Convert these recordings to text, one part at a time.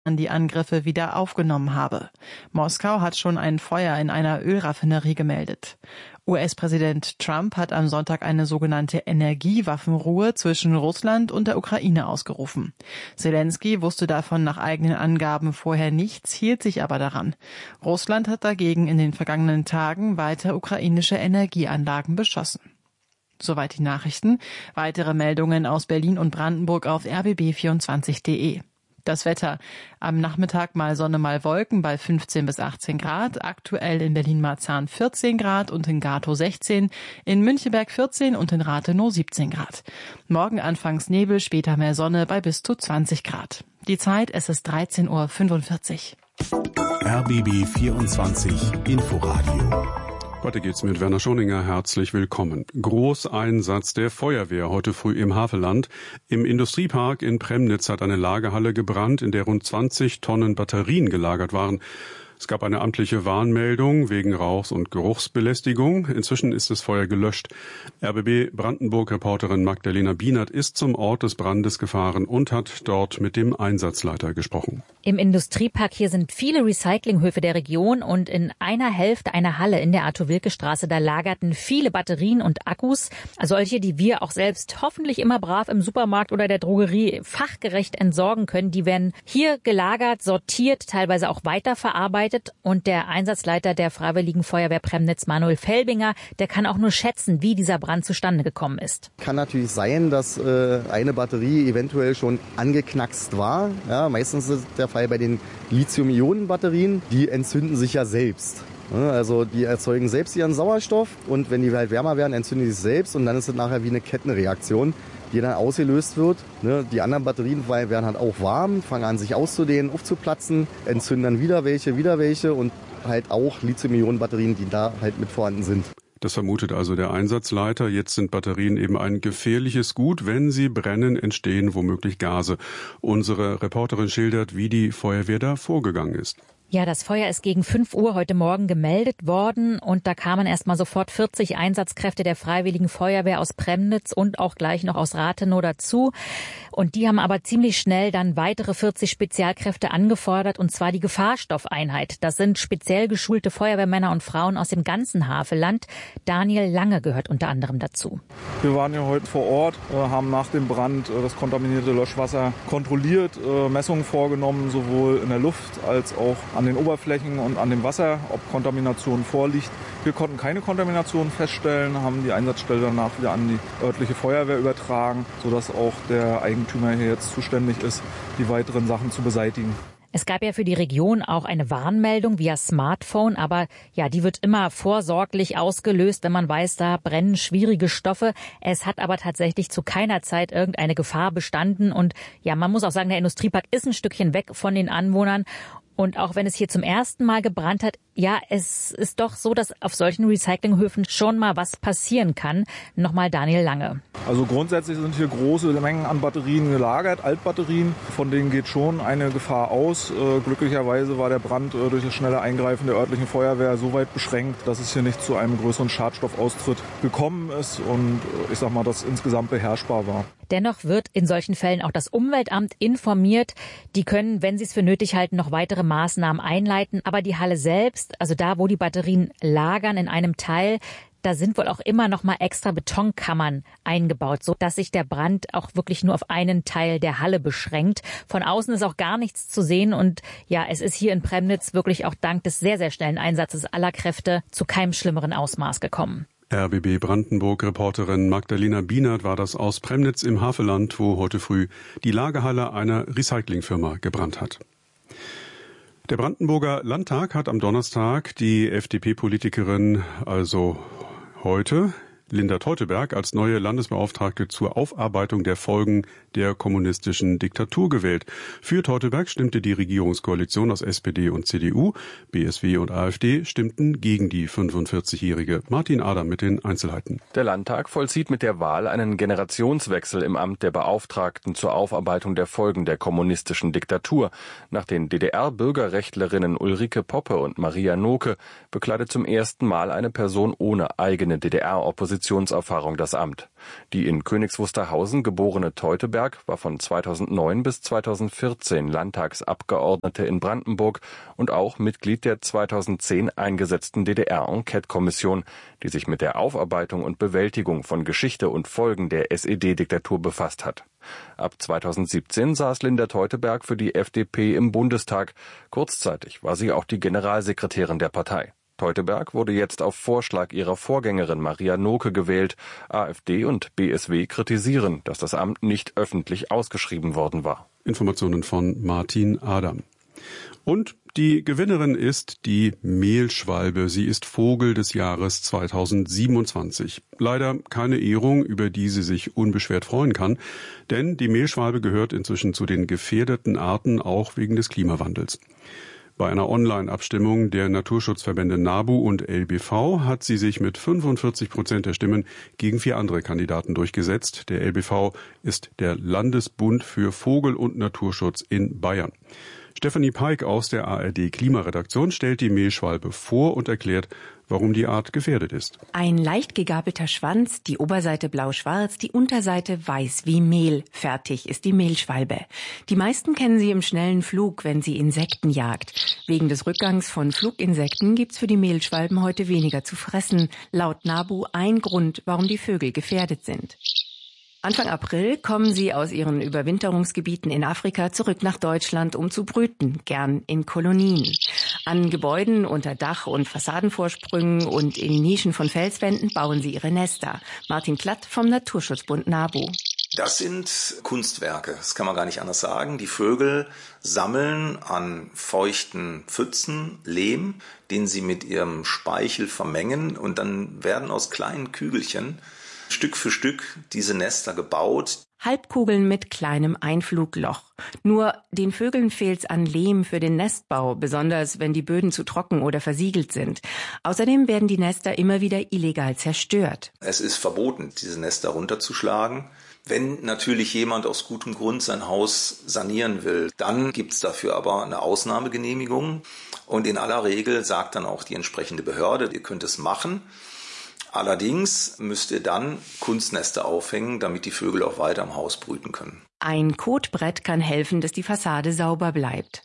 die Angriffe wieder aufgenommen habe. Moskau hat schon ein Feuer in einer Ölraffinerie gemeldet. US-Präsident Trump hat am Sonntag eine sogenannte Energiewaffenruhe zwischen Russland und der Ukraine ausgerufen. Selenskyj wusste davon nach eigenen Angaben vorher nichts, hielt sich aber daran. Russland hat dagegen in den vergangenen Tagen weiter ukrainische Energieanlagen beschossen. Soweit die Nachrichten. Weitere Meldungen aus Berlin und Brandenburg auf rbb24.de. Das Wetter. Am Nachmittag mal Sonne, mal Wolken bei 15 bis 18 Grad. Aktuell in Berlin-Marzahn 14 Grad und in Gatow 16. In Müncheberg 14 und in Rathenow 17 Grad. Morgen anfangs Nebel, später mehr Sonne bei bis zu 20 Grad. Die Zeit, es ist 13:45 Uhr. RBB 24 Inforadio. Weiter geht's mit Werner Schoninger. Herzlich willkommen. Großeinsatz der Feuerwehr heute früh im Havelland. Im Industriepark in Premnitz hat eine Lagerhalle gebrannt, in der rund 20 Tonnen Batterien gelagert waren. Es gab eine amtliche Warnmeldung wegen Rauchs- und Geruchsbelästigung. Inzwischen ist das Feuer gelöscht. RBB-Brandenburg-Reporterin Magdalena Bienert ist zum Ort des Brandes gefahren und hat dort mit dem Einsatzleiter gesprochen. Im Industriepark hier sind viele Recyclinghöfe der Region und in einer Hälfte einer Halle in der Arthur-Wilke-Straße, da lagerten viele Batterien und Akkus, also solche, die wir auch selbst hoffentlich immer brav im Supermarkt oder der Drogerie fachgerecht entsorgen können. Die werden hier gelagert, sortiert, teilweise auch weiterverarbeitet. Und der Einsatzleiter der Freiwilligen Feuerwehr Premnitz, Manuel Felbinger, der kann auch nur schätzen, wie dieser Brand zustande gekommen ist. Kann natürlich sein, dass eine Batterie eventuell schon angeknackst war. Ja, meistens ist der Fall bei den Lithium-Ionen-Batterien. Die entzünden sich ja selbst. Also die erzeugen selbst ihren Sauerstoff und wenn die halt wärmer werden, entzünden die sich selbst und dann ist es nachher wie eine Kettenreaktion, die dann ausgelöst wird. Die anderen Batterien werden halt auch warm, fangen an sich auszudehnen, aufzuplatzen, entzünden dann wieder welche und halt auch Lithium-Ionen-Batterien, die da halt mit vorhanden sind. Das vermutet also der Einsatzleiter. Jetzt sind Batterien eben ein gefährliches Gut. Wenn sie brennen, entstehen womöglich Gase. Unsere Reporterin schildert, wie die Feuerwehr da vorgegangen ist. Ja, das Feuer ist gegen 5 Uhr heute Morgen gemeldet worden und da kamen erstmal sofort 40 Einsatzkräfte der Freiwilligen Feuerwehr aus Premnitz und auch gleich noch aus Rathenow dazu. Und die haben aber ziemlich schnell dann weitere 40 Spezialkräfte angefordert und zwar die Gefahrstoffeinheit. Das sind speziell geschulte Feuerwehrmänner und Frauen aus dem ganzen Havelland. Daniel Lange gehört unter anderem dazu. Wir waren ja heute vor Ort, haben nach dem Brand das kontaminierte Löschwasser kontrolliert, Messungen vorgenommen, sowohl in der Luft als auch an den Oberflächen und an dem Wasser, ob Kontamination vorliegt. Wir konnten keine Kontamination feststellen, haben die Einsatzstelle danach wieder an die örtliche Feuerwehr übertragen, sodass auch der Eigentümer hier jetzt zuständig ist, die weiteren Sachen zu beseitigen. Es gab ja für die Region auch eine Warnmeldung via Smartphone, aber ja, die wird immer vorsorglich ausgelöst, wenn man weiß, da brennen schwierige Stoffe. Es hat aber tatsächlich zu keiner Zeit irgendeine Gefahr bestanden und ja, man muss auch sagen, der Industriepark ist ein Stückchen weg von den Anwohnern. Und auch wenn es hier zum ersten Mal gebrannt hat, ja, es ist doch so, dass auf solchen Recyclinghöfen schon mal was passieren kann. Nochmal Daniel Lange. Also grundsätzlich sind hier große Mengen an Batterien gelagert, Altbatterien. Von denen geht schon eine Gefahr aus. Glücklicherweise war der Brand durch das schnelle Eingreifen der örtlichen Feuerwehr so weit beschränkt, dass es hier nicht zu einem größeren Schadstoffaustritt gekommen ist und ich sag mal, das insgesamt beherrschbar war. Dennoch wird in solchen Fällen auch das Umweltamt informiert. Die können, wenn sie es für nötig halten, noch weitere Maßnahmen einleiten. Aber die Halle selbst, also da, wo die Batterien lagern in einem Teil, da sind wohl auch immer noch mal extra Betonkammern eingebaut, so dass sich der Brand auch wirklich nur auf einen Teil der Halle beschränkt. Von außen ist auch gar nichts zu sehen und ja, es ist hier in Premnitz wirklich auch dank des sehr, sehr schnellen Einsatzes aller Kräfte zu keinem schlimmeren Ausmaß gekommen. RBB Brandenburg-Reporterin Magdalena Bienert war das aus Premnitz im Havelland, wo heute früh die Lagerhalle einer Recyclingfirma gebrannt hat. Der Brandenburger Landtag hat am Donnerstag die FDP-Politikerin also heute Linda Teuteberg als neue Landesbeauftragte zur Aufarbeitung der Folgen der kommunistischen Diktatur gewählt. Für Teuteberg stimmte die Regierungskoalition aus SPD und CDU. BSW und AfD stimmten gegen die 45-Jährige. Martin Adam mit den Einzelheiten. Der Landtag vollzieht mit der Wahl einen Generationswechsel im Amt der Beauftragten zur Aufarbeitung der Folgen der kommunistischen Diktatur. Nach den DDR-Bürgerrechtlerinnen Ulrike Poppe und Maria Noke bekleidet zum ersten Mal eine Person ohne eigene DDR-Opposition Oppositionserfahrung das Amt. Die in Königs Wusterhausen geborene Teuteberg war von 2009 bis 2014 Landtagsabgeordnete in Brandenburg und auch Mitglied der 2010 eingesetzten DDR-Enquete-Kommission, die sich mit der Aufarbeitung und Bewältigung von Geschichte und Folgen der SED-Diktatur befasst hat. Ab 2017 saß Linda Teuteberg für die FDP im Bundestag. Kurzzeitig war sie auch die Generalsekretärin der Partei. Teuteberg wurde jetzt auf Vorschlag ihrer Vorgängerin Maria Noke gewählt. AfD und BSW kritisieren, dass das Amt nicht öffentlich ausgeschrieben worden war. Informationen von Martin Adam. Und die Gewinnerin ist die Mehlschwalbe. Sie ist Vogel des Jahres 2027. Leider keine Ehrung, über die sie sich unbeschwert freuen kann, denn die Mehlschwalbe gehört inzwischen zu den gefährdeten Arten, auch wegen des Klimawandels. Bei einer Online-Abstimmung der Naturschutzverbände NABU und LBV hat sie sich mit 45% der Stimmen gegen 4 andere Kandidaten durchgesetzt. Der LBV ist der Landesbund für Vogel- und Naturschutz in Bayern. Stephanie Peik aus der ARD-Klimaredaktion stellt die Mehlschwalbe vor und erklärt, warum die Art gefährdet ist. Ein leicht gegabelter Schwanz, die Oberseite blau-schwarz, die Unterseite weiß wie Mehl. Fertig ist die Mehlschwalbe. Die meisten kennen sie im schnellen Flug, wenn sie Insekten jagt. Wegen des Rückgangs von Fluginsekten gibt's für die Mehlschwalben heute weniger zu fressen. Laut NABU ein Grund, warum die Vögel gefährdet sind. Anfang April kommen sie aus ihren Überwinterungsgebieten in Afrika zurück nach Deutschland, um zu brüten, gern in Kolonien. An Gebäuden unter Dach- und Fassadenvorsprüngen und in Nischen von Felswänden bauen sie ihre Nester. Martin Klatt vom Naturschutzbund NABU. Das sind Kunstwerke, das kann man gar nicht anders sagen. Die Vögel sammeln an feuchten Pfützen Lehm, den sie mit ihrem Speichel vermengen, und dann werden aus kleinen Kügelchen Stück für Stück diese Nester gebaut. Halbkugeln mit kleinem Einflugloch. Nur den Vögeln fehlt's an Lehm für den Nestbau, besonders wenn die Böden zu trocken oder versiegelt sind. Außerdem werden die Nester immer wieder illegal zerstört. Es ist verboten, diese Nester runterzuschlagen. Wenn natürlich jemand aus gutem Grund sein Haus sanieren will, dann gibt's dafür aber eine Ausnahmegenehmigung. Und in aller Regel sagt dann auch die entsprechende Behörde, ihr könnt es machen. Allerdings müsst ihr dann Kunstnester aufhängen, damit die Vögel auch weiter im Haus brüten können. Ein Kotbrett kann helfen, dass die Fassade sauber bleibt.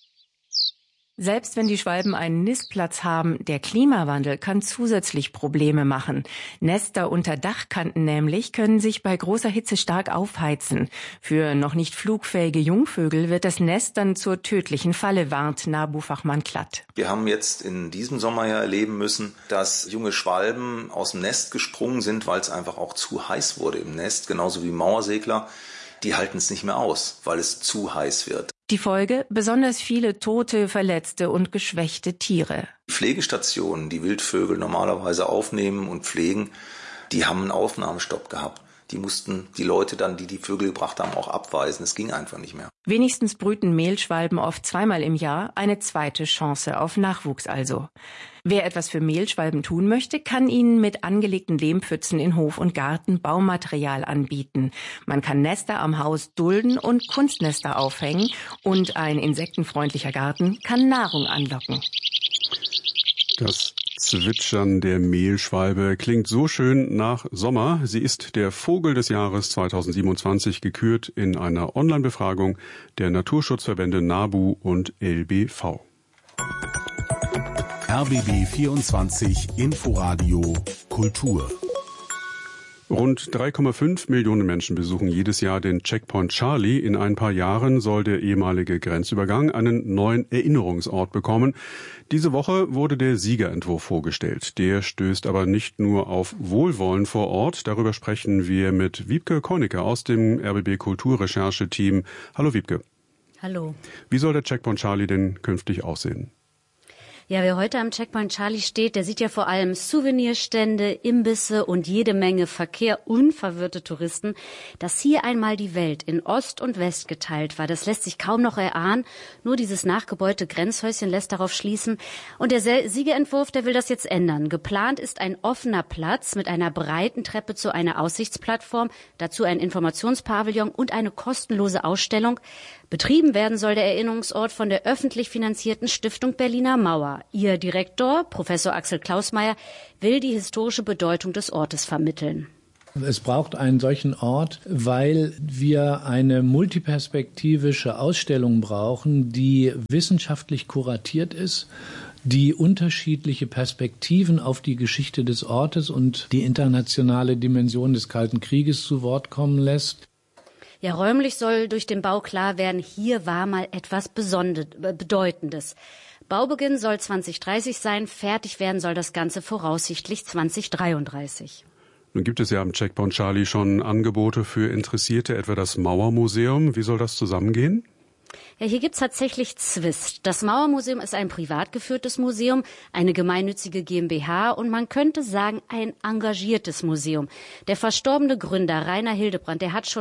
Selbst wenn die Schwalben einen Nistplatz haben, der Klimawandel kann zusätzlich Probleme machen. Nester unter Dachkanten nämlich können sich bei großer Hitze stark aufheizen. Für noch nicht flugfähige Jungvögel wird das Nest dann zur tödlichen Falle, warnt NABU-Fachmann Klatt. Wir haben jetzt in diesem Sommer ja erleben müssen, dass junge Schwalben aus dem Nest gesprungen sind, weil es einfach auch zu heiß wurde im Nest, genauso wie Mauersegler. Die halten es nicht mehr aus, weil es zu heiß wird. Die Folge? Besonders viele tote, verletzte und geschwächte Tiere. Die Pflegestationen, die Wildvögel normalerweise aufnehmen und pflegen, die haben einen Aufnahmestopp gehabt. Die mussten die Leute dann, die Vögel gebracht haben, auch abweisen. Es ging einfach nicht mehr. Wenigstens brüten Mehlschwalben oft zweimal im Jahr, eine zweite Chance auf Nachwuchs also. Wer etwas für Mehlschwalben tun möchte, kann ihnen mit angelegten Lehmpfützen in Hof und Garten Baumaterial anbieten. Man kann Nester am Haus dulden und Kunstnester aufhängen, und ein insektenfreundlicher Garten kann Nahrung anlocken. Das Zwitschern der Mehlschwalbe klingt so schön nach Sommer. Sie ist der Vogel des Jahres 2027, gekürt in einer Online-Befragung der Naturschutzverbände NABU und LBV. RBB 24 Inforadio Kultur. Rund 3,5 Millionen Menschen besuchen jedes Jahr den Checkpoint Charlie. In ein paar Jahren soll der ehemalige Grenzübergang einen neuen Erinnerungsort bekommen. Diese Woche wurde der Siegerentwurf vorgestellt. Der stößt aber nicht nur auf Wohlwollen vor Ort. Darüber sprechen wir mit Wiebke Konecke aus dem RBB Kulturrecherche-Team. Hallo Wiebke. Hallo. Wie soll der Checkpoint Charlie denn künftig aussehen? Ja, wer heute am Checkpoint Charlie steht, der sieht ja vor allem Souvenirstände, Imbisse und jede Menge Verkehr und verwirrte Touristen. Dass hier einmal die Welt in Ost und West geteilt war, das lässt sich kaum noch erahnen. Nur dieses nachgebaute Grenzhäuschen lässt darauf schließen. Und der Siegerentwurf, der will das jetzt ändern. Geplant ist ein offener Platz mit einer breiten Treppe zu einer Aussichtsplattform, dazu ein Informationspavillon und eine kostenlose Ausstellung. Betrieben werden soll der Erinnerungsort von der öffentlich finanzierten Stiftung Berliner Mauer. Mauer. Ihr Direktor, Professor Axel Klausmeier, will die historische Bedeutung des Ortes vermitteln. Es braucht einen solchen Ort, weil wir eine multiperspektivische Ausstellung brauchen, die wissenschaftlich kuratiert ist, die unterschiedliche Perspektiven auf die Geschichte des Ortes und die internationale Dimension des Kalten Krieges zu Wort kommen lässt. Ja, räumlich soll durch den Bau klar werden, hier war mal etwas Bedeutendes. Baubeginn soll 2030 sein, fertig werden soll das Ganze voraussichtlich 2033. Nun gibt es ja am Checkpoint Charlie schon Angebote für Interessierte, etwa das Mauermuseum. Wie soll das zusammengehen? Ja, hier gibt's tatsächlich Zwist. Das Mauermuseum ist ein privat geführtes Museum, eine gemeinnützige GmbH und man könnte sagen, ein engagiertes Museum. Der verstorbene Gründer Rainer Hildebrand, der hat schon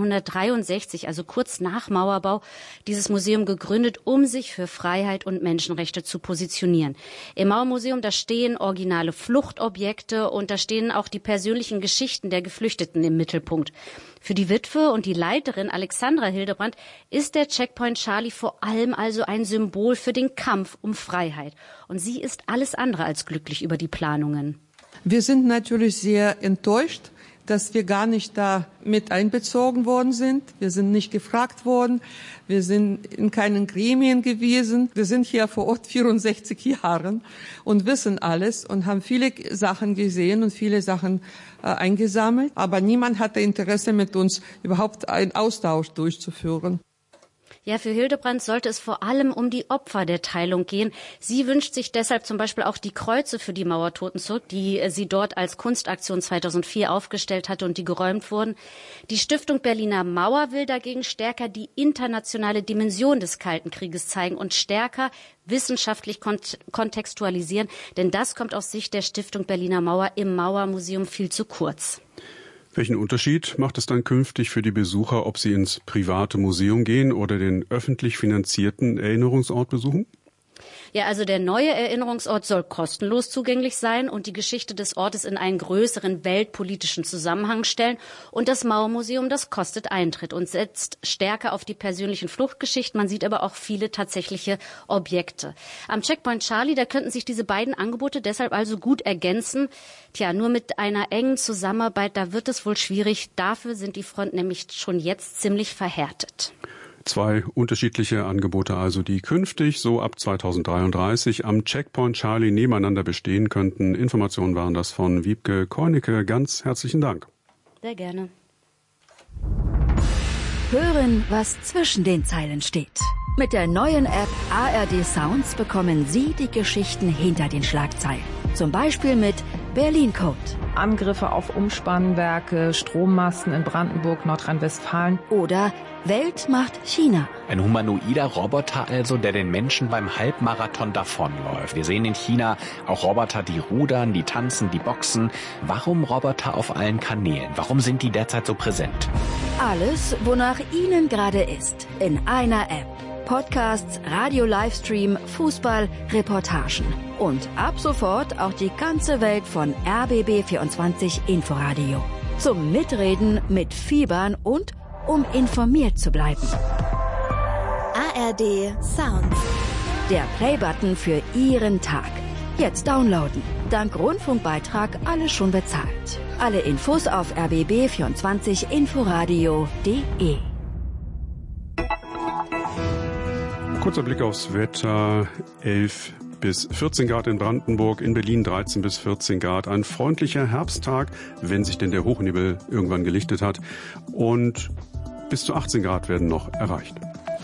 1963, also kurz nach Mauerbau, dieses Museum gegründet, um sich für Freiheit und Menschenrechte zu positionieren. Im Mauermuseum, da stehen originale Fluchtobjekte und da stehen auch die persönlichen Geschichten der Geflüchteten im Mittelpunkt. Für die Witwe und die Leiterin Alexandra Hildebrand ist der Checkpoint Charlie vor allem also ein Symbol für den Kampf um Freiheit. Und sie ist alles andere als glücklich über die Planungen. Wir sind natürlich sehr enttäuscht, dass wir gar nicht da mit einbezogen worden sind. Wir sind nicht gefragt worden. Wir sind in keinen Gremien gewesen. Wir sind hier vor Ort 64 Jahren und wissen alles und haben viele Sachen gesehen und viele Sachen eingesammelt. Aber niemand hatte Interesse, mit uns überhaupt einen Austausch durchzuführen. Ja, für Hildebrand sollte es vor allem um die Opfer der Teilung gehen. Sie wünscht sich deshalb zum Beispiel auch die Kreuze für die Mauertoten zurück, die sie dort als Kunstaktion 2004 aufgestellt hatte und die geräumt wurden. Die Stiftung Berliner Mauer will dagegen stärker die internationale Dimension des Kalten Krieges zeigen und stärker wissenschaftlich kontextualisieren, denn das kommt aus Sicht der Stiftung Berliner Mauer im Mauermuseum viel zu kurz. Welchen Unterschied macht es dann künftig für die Besucher, ob sie ins private Museum gehen oder den öffentlich finanzierten Erinnerungsort besuchen? Ja, also der neue Erinnerungsort soll kostenlos zugänglich sein und die Geschichte des Ortes in einen größeren weltpolitischen Zusammenhang stellen. Und das Mauermuseum, das kostet Eintritt und setzt stärker auf die persönlichen Fluchtgeschichten. Man sieht aber auch viele tatsächliche Objekte. Am Checkpoint Charlie, da könnten sich diese beiden Angebote deshalb also gut ergänzen. Tja, nur mit einer engen Zusammenarbeit, da wird es wohl schwierig. Dafür sind die Fronten nämlich schon jetzt ziemlich verhärtet. Zwei unterschiedliche Angebote also, die künftig so ab 2033 am Checkpoint Charlie nebeneinander bestehen könnten. Informationen waren das von Wiebke Kornicke. Ganz herzlichen Dank. Sehr gerne. Hören, was zwischen den Zeilen steht. Mit der neuen App ARD Sounds bekommen Sie die Geschichten hinter den Schlagzeilen. Zum Beispiel mit Berlin Code. Angriffe auf Umspannwerke, Strommasten in Brandenburg, Nordrhein-Westfalen. Oder Welt macht China. Ein humanoider Roboter also, der den Menschen beim Halbmarathon davonläuft. Wir sehen in China auch Roboter, die rudern, die tanzen, die boxen. Warum Roboter auf allen Kanälen? Warum sind die derzeit so präsent? Alles, wonach Ihnen gerade ist, in einer App. Podcasts, Radio-Livestream, Fußball, Reportagen. Und ab sofort auch die ganze Welt von RBB24 Inforadio. Zum Mitreden, mitfiebern und um informiert zu bleiben. ARD Sounds. Der Playbutton für Ihren Tag. Jetzt downloaden. Dank Rundfunkbeitrag alles schon bezahlt. Alle Infos auf rbb24inforadio.de. Kurzer Blick aufs Wetter. 11 bis 14 Grad in Brandenburg, in Berlin 13 bis 14 Grad. Ein freundlicher Herbsttag, wenn sich denn der Hochnebel irgendwann gelichtet hat. Und bis zu 18 Grad werden noch erreicht.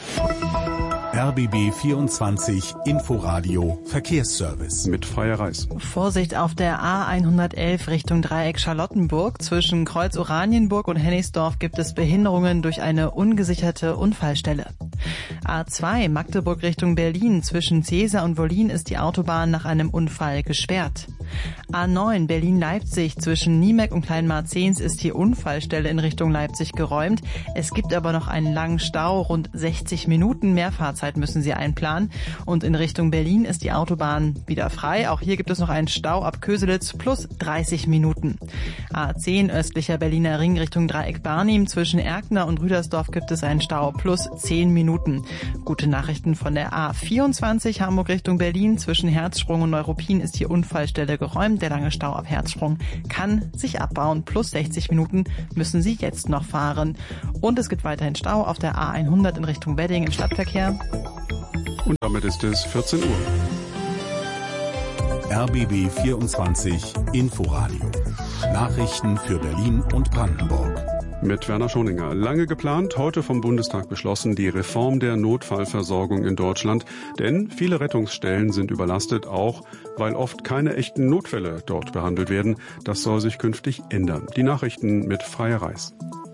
RBB 24 Inforadio Verkehrsservice mit Freier Reis. Vorsicht auf der A111 Richtung Dreieck Charlottenburg. Zwischen Kreuz Oranienburg und Hennigsdorf gibt es Behinderungen durch eine ungesicherte Unfallstelle. A2 Magdeburg Richtung Berlin. Zwischen Cäsar und Wollin ist die Autobahn nach einem Unfall gesperrt. A9 Berlin-Leipzig zwischen Niemek und Kleinmarzens ist die Unfallstelle in Richtung Leipzig geräumt. Es gibt aber noch einen langen Stau, rund 60 Minuten. Mehr Fahrzeit müssen Sie einplanen. Und in Richtung Berlin ist die Autobahn wieder frei. Auch hier gibt es noch einen Stau ab Köselitz plus 30 Minuten. A10 östlicher Berliner Ring Richtung Dreieck Barnim. Zwischen Erkner und Rüdersdorf gibt es einen Stau plus 10 Minuten. Gute Nachrichten von der A24 Hamburg Richtung Berlin. Zwischen Herzsprung und Neuruppin ist die Unfallstelle geräumt. Der lange Stau ab Herzsprung kann sich abbauen. Plus 60 Minuten müssen Sie jetzt noch fahren. Und es gibt weiterhin Stau auf der A100 in Richtung Wedding im Stadtverkehr. Und damit ist es 14 Uhr. RBB 24 Inforadio. Nachrichten für Berlin und Brandenburg. Mit Werner Schoninger. Lange geplant, heute vom Bundestag beschlossen, die Reform der Notfallversorgung in Deutschland. Denn viele Rettungsstellen sind überlastet, auch weil oft keine echten Notfälle dort behandelt werden. Das soll sich künftig ändern. Die Nachrichten mit Freya Reis.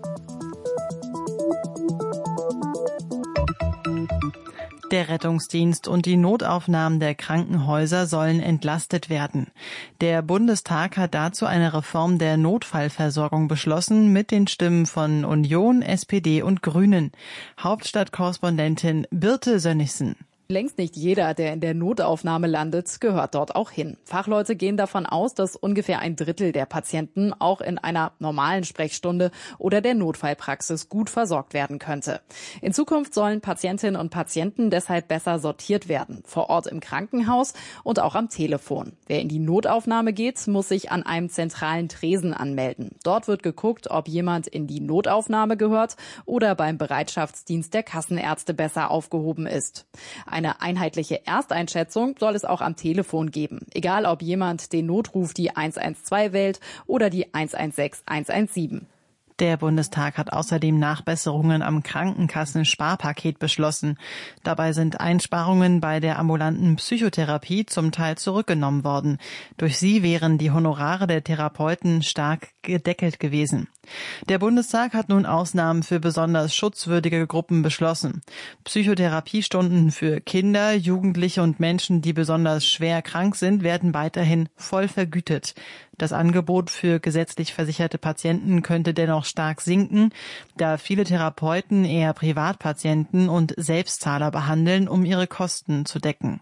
Der Rettungsdienst und die Notaufnahmen der Krankenhäuser sollen entlastet werden. Der Bundestag hat dazu eine Reform der Notfallversorgung beschlossen mit den Stimmen von Union, SPD und Grünen. Hauptstadtkorrespondentin Birte Sönnigsen. Längst nicht jeder, der in der Notaufnahme landet, gehört dort auch hin. Fachleute gehen davon aus, dass ungefähr 1/3 der Patienten auch in einer normalen Sprechstunde oder der Notfallpraxis gut versorgt werden könnte. In Zukunft sollen Patientinnen und Patienten deshalb besser sortiert werden, vor Ort im Krankenhaus und auch am Telefon. Wer in die Notaufnahme geht, muss sich an einem zentralen Tresen anmelden. Dort wird geguckt, ob jemand in die Notaufnahme gehört oder beim Bereitschaftsdienst der Kassenärzte besser aufgehoben ist. Eine einheitliche Ersteinschätzung soll es auch am Telefon geben. Egal, ob jemand den Notruf die 112 wählt oder die 116 117. Der Bundestag hat außerdem Nachbesserungen am Krankenkassen-Sparpaket beschlossen. Dabei sind Einsparungen bei der ambulanten Psychotherapie zum Teil zurückgenommen worden. Durch sie wären die Honorare der Therapeuten stark gedeckelt gewesen. Der Bundestag hat nun Ausnahmen für besonders schutzwürdige Gruppen beschlossen. Psychotherapiestunden für Kinder, Jugendliche und Menschen, die besonders schwer krank sind, werden weiterhin voll vergütet. Das Angebot für gesetzlich versicherte Patienten könnte dennoch stark sinken, da viele Therapeuten eher Privatpatienten und Selbstzahler behandeln, um ihre Kosten zu decken.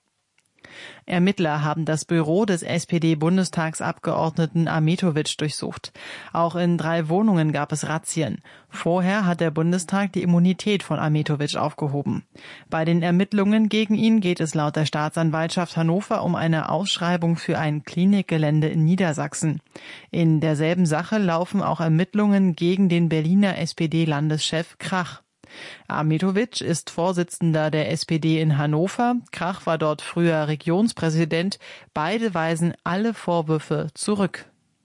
Ermittler haben das Büro des SPD-Bundestagsabgeordneten Ahmetović durchsucht. Auch in 3 Wohnungen gab es Razzien. Vorher hat der Bundestag die Immunität von Ahmetović aufgehoben. Bei den Ermittlungen gegen ihn geht es laut der Staatsanwaltschaft Hannover um eine Ausschreibung für ein Klinikgelände in Niedersachsen. In derselben Sache laufen auch Ermittlungen gegen den Berliner SPD-Landeschef Krach. Ahmetović ist Vorsitzender der SPD in Hannover. Krach war dort früher Regionspräsident. Beide weisen alle Vorwürfe zurück.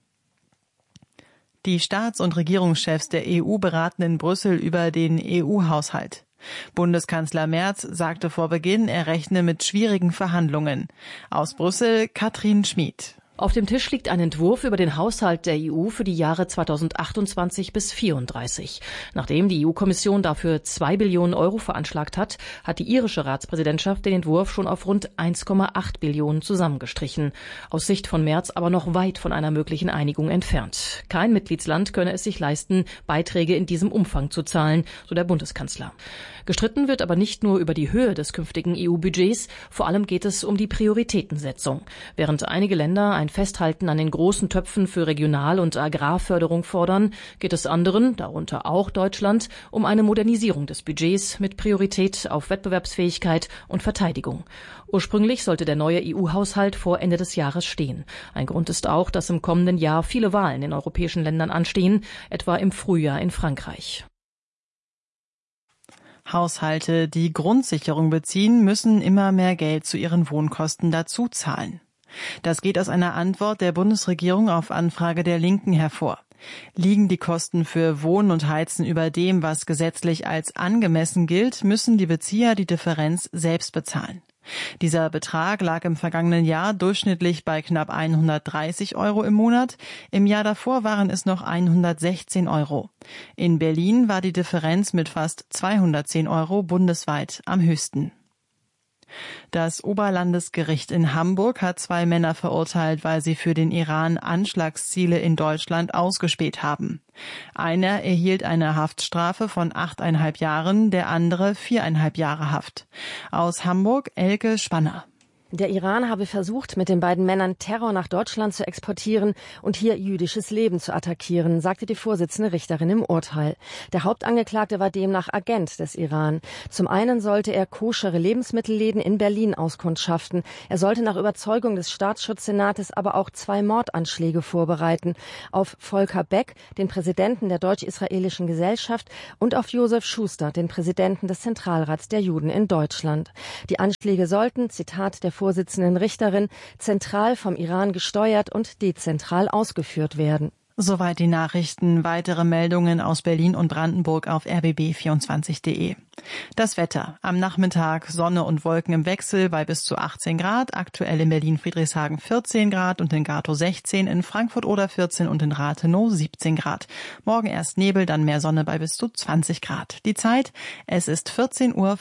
Die Staats- und Regierungschefs der EU beraten in Brüssel über den EU-Haushalt. Bundeskanzler Merz sagte vor Beginn, er rechne mit schwierigen Verhandlungen. Aus Brüssel Katrin Schmid. Auf dem Tisch liegt ein Entwurf über den Haushalt der EU für die Jahre 2028 bis 2034. Nachdem die EU-Kommission dafür 2 Billionen Euro veranschlagt hat, hat die irische Ratspräsidentschaft den Entwurf schon auf rund 1,8 Billionen zusammengestrichen. Aus Sicht von Merz aber noch weit von einer möglichen Einigung entfernt. Kein Mitgliedsland könne es sich leisten, Beiträge in diesem Umfang zu zahlen, so der Bundeskanzler. Gestritten wird aber nicht nur über die Höhe des künftigen EU-Budgets, vor allem geht es um die Prioritätensetzung. Während einige Länder ein Festhalten an den großen Töpfen für Regional- und Agrarförderung fordern, geht es anderen, darunter auch Deutschland, um eine Modernisierung des Budgets mit Priorität auf Wettbewerbsfähigkeit und Verteidigung. Ursprünglich sollte der neue EU-Haushalt vor Ende des Jahres stehen. Ein Grund ist auch, dass im kommenden Jahr viele Wahlen in europäischen Ländern anstehen, etwa im Frühjahr in Frankreich. Haushalte, die Grundsicherung beziehen, müssen immer mehr Geld zu ihren Wohnkosten dazu zahlen. Das geht aus einer Antwort der Bundesregierung auf Anfrage der Linken hervor. Liegen die Kosten für Wohnen und Heizen über dem, was gesetzlich als angemessen gilt, müssen die Bezieher die Differenz selbst bezahlen. Dieser Betrag lag im vergangenen Jahr durchschnittlich bei knapp 130 Euro im Monat. Im Jahr davor waren es noch 116 Euro. In Berlin war die Differenz mit fast 210 Euro bundesweit am höchsten. Das Oberlandesgericht in Hamburg hat 2 Männer verurteilt, weil sie für den Iran Anschlagsziele in Deutschland ausgespäht haben. Einer erhielt eine Haftstrafe von 8,5 Jahren, der andere 4,5 Jahre Haft. Aus Hamburg Elke Spanner. Der Iran habe versucht, mit den beiden Männern Terror nach Deutschland zu exportieren und hier jüdisches Leben zu attackieren, sagte die Vorsitzende Richterin im Urteil. Der Hauptangeklagte war demnach Agent des Iran. Zum einen sollte er koschere Lebensmittelläden in Berlin auskundschaften. Er sollte nach Überzeugung des Staatsschutzsenates aber auch 2 Mordanschläge vorbereiten. Auf Volker Beck, den Präsidenten der Deutsch-Israelischen Gesellschaft, und auf Josef Schuster, den Präsidenten des Zentralrats der Juden in Deutschland. Die Anschläge sollten, Zitat der Vorsitzenden Richterin, zentral vom Iran gesteuert und dezentral ausgeführt werden. Soweit die Nachrichten. Weitere Meldungen aus Berlin und Brandenburg auf rbb24.de. Das Wetter. Am Nachmittag Sonne und Wolken im Wechsel bei bis zu 18 Grad. Aktuell in Berlin-Friedrichshagen 14 Grad und in Gatow 16, in Frankfurt oder 14 und in Rathenow 17 Grad. Morgen erst Nebel, dann mehr Sonne bei bis zu 20 Grad. Die Zeit, es ist 14:05 Uhr.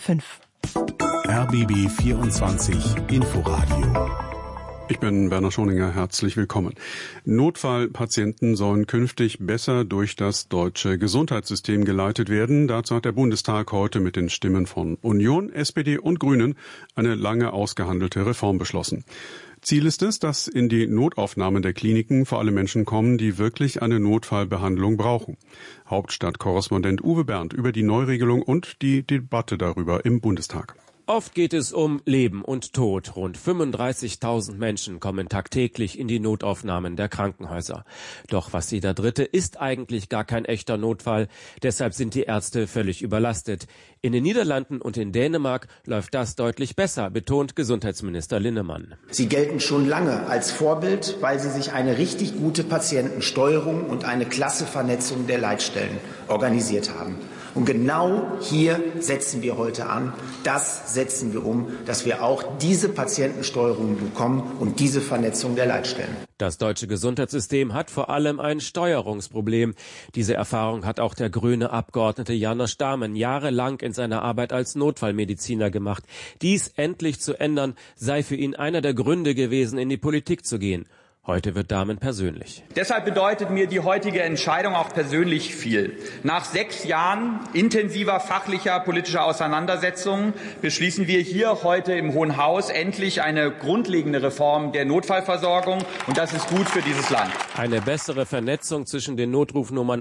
RBB 24 Inforadio. Ich bin Werner Schoninger, herzlich willkommen. Notfallpatienten sollen künftig besser durch das deutsche Gesundheitssystem geleitet werden. Dazu hat der Bundestag heute mit den Stimmen von Union, SPD und Grünen eine lange ausgehandelte Reform beschlossen. Ziel ist es, dass in die Notaufnahmen der Kliniken vor allem Menschen kommen, die wirklich eine Notfallbehandlung brauchen. Hauptstadtkorrespondent Uwe Berndt über die Neuregelung und die Debatte darüber im Bundestag. Oft geht es um Leben und Tod. Rund 35.000 Menschen kommen tagtäglich in die Notaufnahmen der Krankenhäuser. Doch was jeder Dritte ist eigentlich gar kein echter Notfall. Deshalb sind die Ärzte völlig überlastet. In den Niederlanden und in Dänemark läuft das deutlich besser, betont Gesundheitsminister Linnemann. Sie gelten schon lange als Vorbild, weil sie sich eine richtig gute Patientensteuerung und eine klasse Vernetzung der Leitstellen organisiert haben. Und genau hier setzen wir heute an. Das setzen wir um, dass wir auch diese Patientensteuerung bekommen und diese Vernetzung der Leitstellen. Das deutsche Gesundheitssystem hat vor allem ein Steuerungsproblem. Diese Erfahrung hat auch der grüne Abgeordnete János Dámen jahrelang in seiner Arbeit als Notfallmediziner gemacht. Dies endlich zu ändern, sei für ihn einer der Gründe gewesen, in die Politik zu gehen. Heute wird Dámen persönlich. Deshalb bedeutet mir die heutige Entscheidung auch persönlich viel. Nach 6 Jahren intensiver fachlicher politischer Auseinandersetzungen beschließen wir hier heute im Hohen Haus endlich eine grundlegende Reform der Notfallversorgung. Und das ist gut für dieses Land. Eine bessere Vernetzung zwischen den Notrufnummern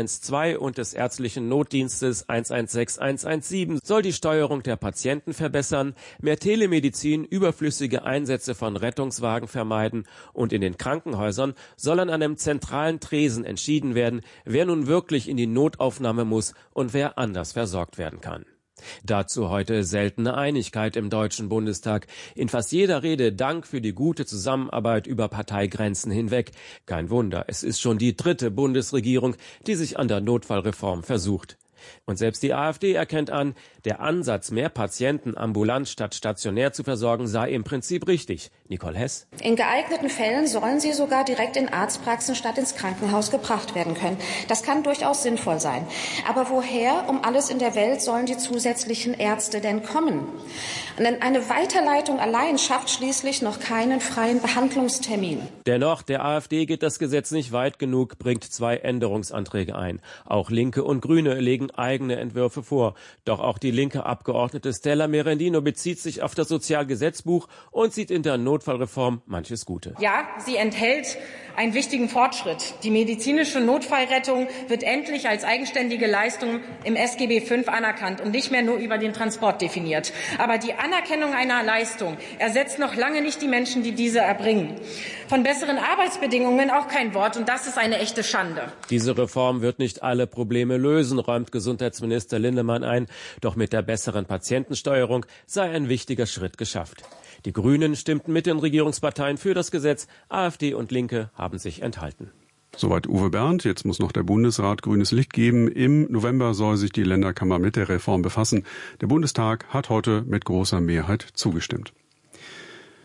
112 und des ärztlichen Notdienstes 116, 117 soll die Steuerung der Patienten verbessern, mehr Telemedizin, überflüssige Einsätze von Rettungswagen vermeiden und in den Krankenhäusern soll an einem zentralen Tresen entschieden werden, wer nun wirklich in die Notaufnahme muss und wer anders versorgt werden kann. Dazu heute seltene Einigkeit im Deutschen Bundestag. In fast jeder Rede Dank für die gute Zusammenarbeit über Parteigrenzen hinweg. Kein Wunder, es ist schon die 3. Bundesregierung, die sich an der Notfallreform versucht. Und selbst die AfD erkennt an, der Ansatz, mehr Patienten ambulant statt stationär zu versorgen, sei im Prinzip richtig. Nicole Hess. In geeigneten Fällen sollen sie sogar direkt in Arztpraxen statt ins Krankenhaus gebracht werden können. Das kann durchaus sinnvoll sein. Aber woher um alles in der Welt sollen die zusätzlichen Ärzte denn kommen? Denn eine Weiterleitung allein schafft schließlich noch keinen freien Behandlungstermin. Dennoch, der AfD geht das Gesetz nicht weit genug, bringt 2 Änderungsanträge ein. Auch Linke und Grüne legen eigene Entwürfe vor. Doch auch die linke Abgeordnete Stella Merendino bezieht sich auf das Sozialgesetzbuch und sieht in der Notfallreform manches Gute. Ja, sie enthält einen wichtigen Fortschritt. Die medizinische Notfallrettung wird endlich als eigenständige Leistung im SGB V anerkannt und nicht mehr nur über den Transport definiert. Aber die Anerkennung einer Leistung ersetzt noch lange nicht die Menschen, die diese erbringen. Von besseren Arbeitsbedingungen auch kein Wort, und das ist eine echte Schande. Diese Reform wird nicht alle Probleme lösen, räumt Gesundheitsminister Linnemann ein. Doch mit der besseren Patientensteuerung sei ein wichtiger Schritt geschafft. Die Grünen stimmten mit den Regierungsparteien für das Gesetz. AfD und Linke haben sich enthalten. Soweit Uwe Berndt. Jetzt muss noch der Bundesrat grünes Licht geben. Im November soll sich die Länderkammer mit der Reform befassen. Der Bundestag hat heute mit großer Mehrheit zugestimmt.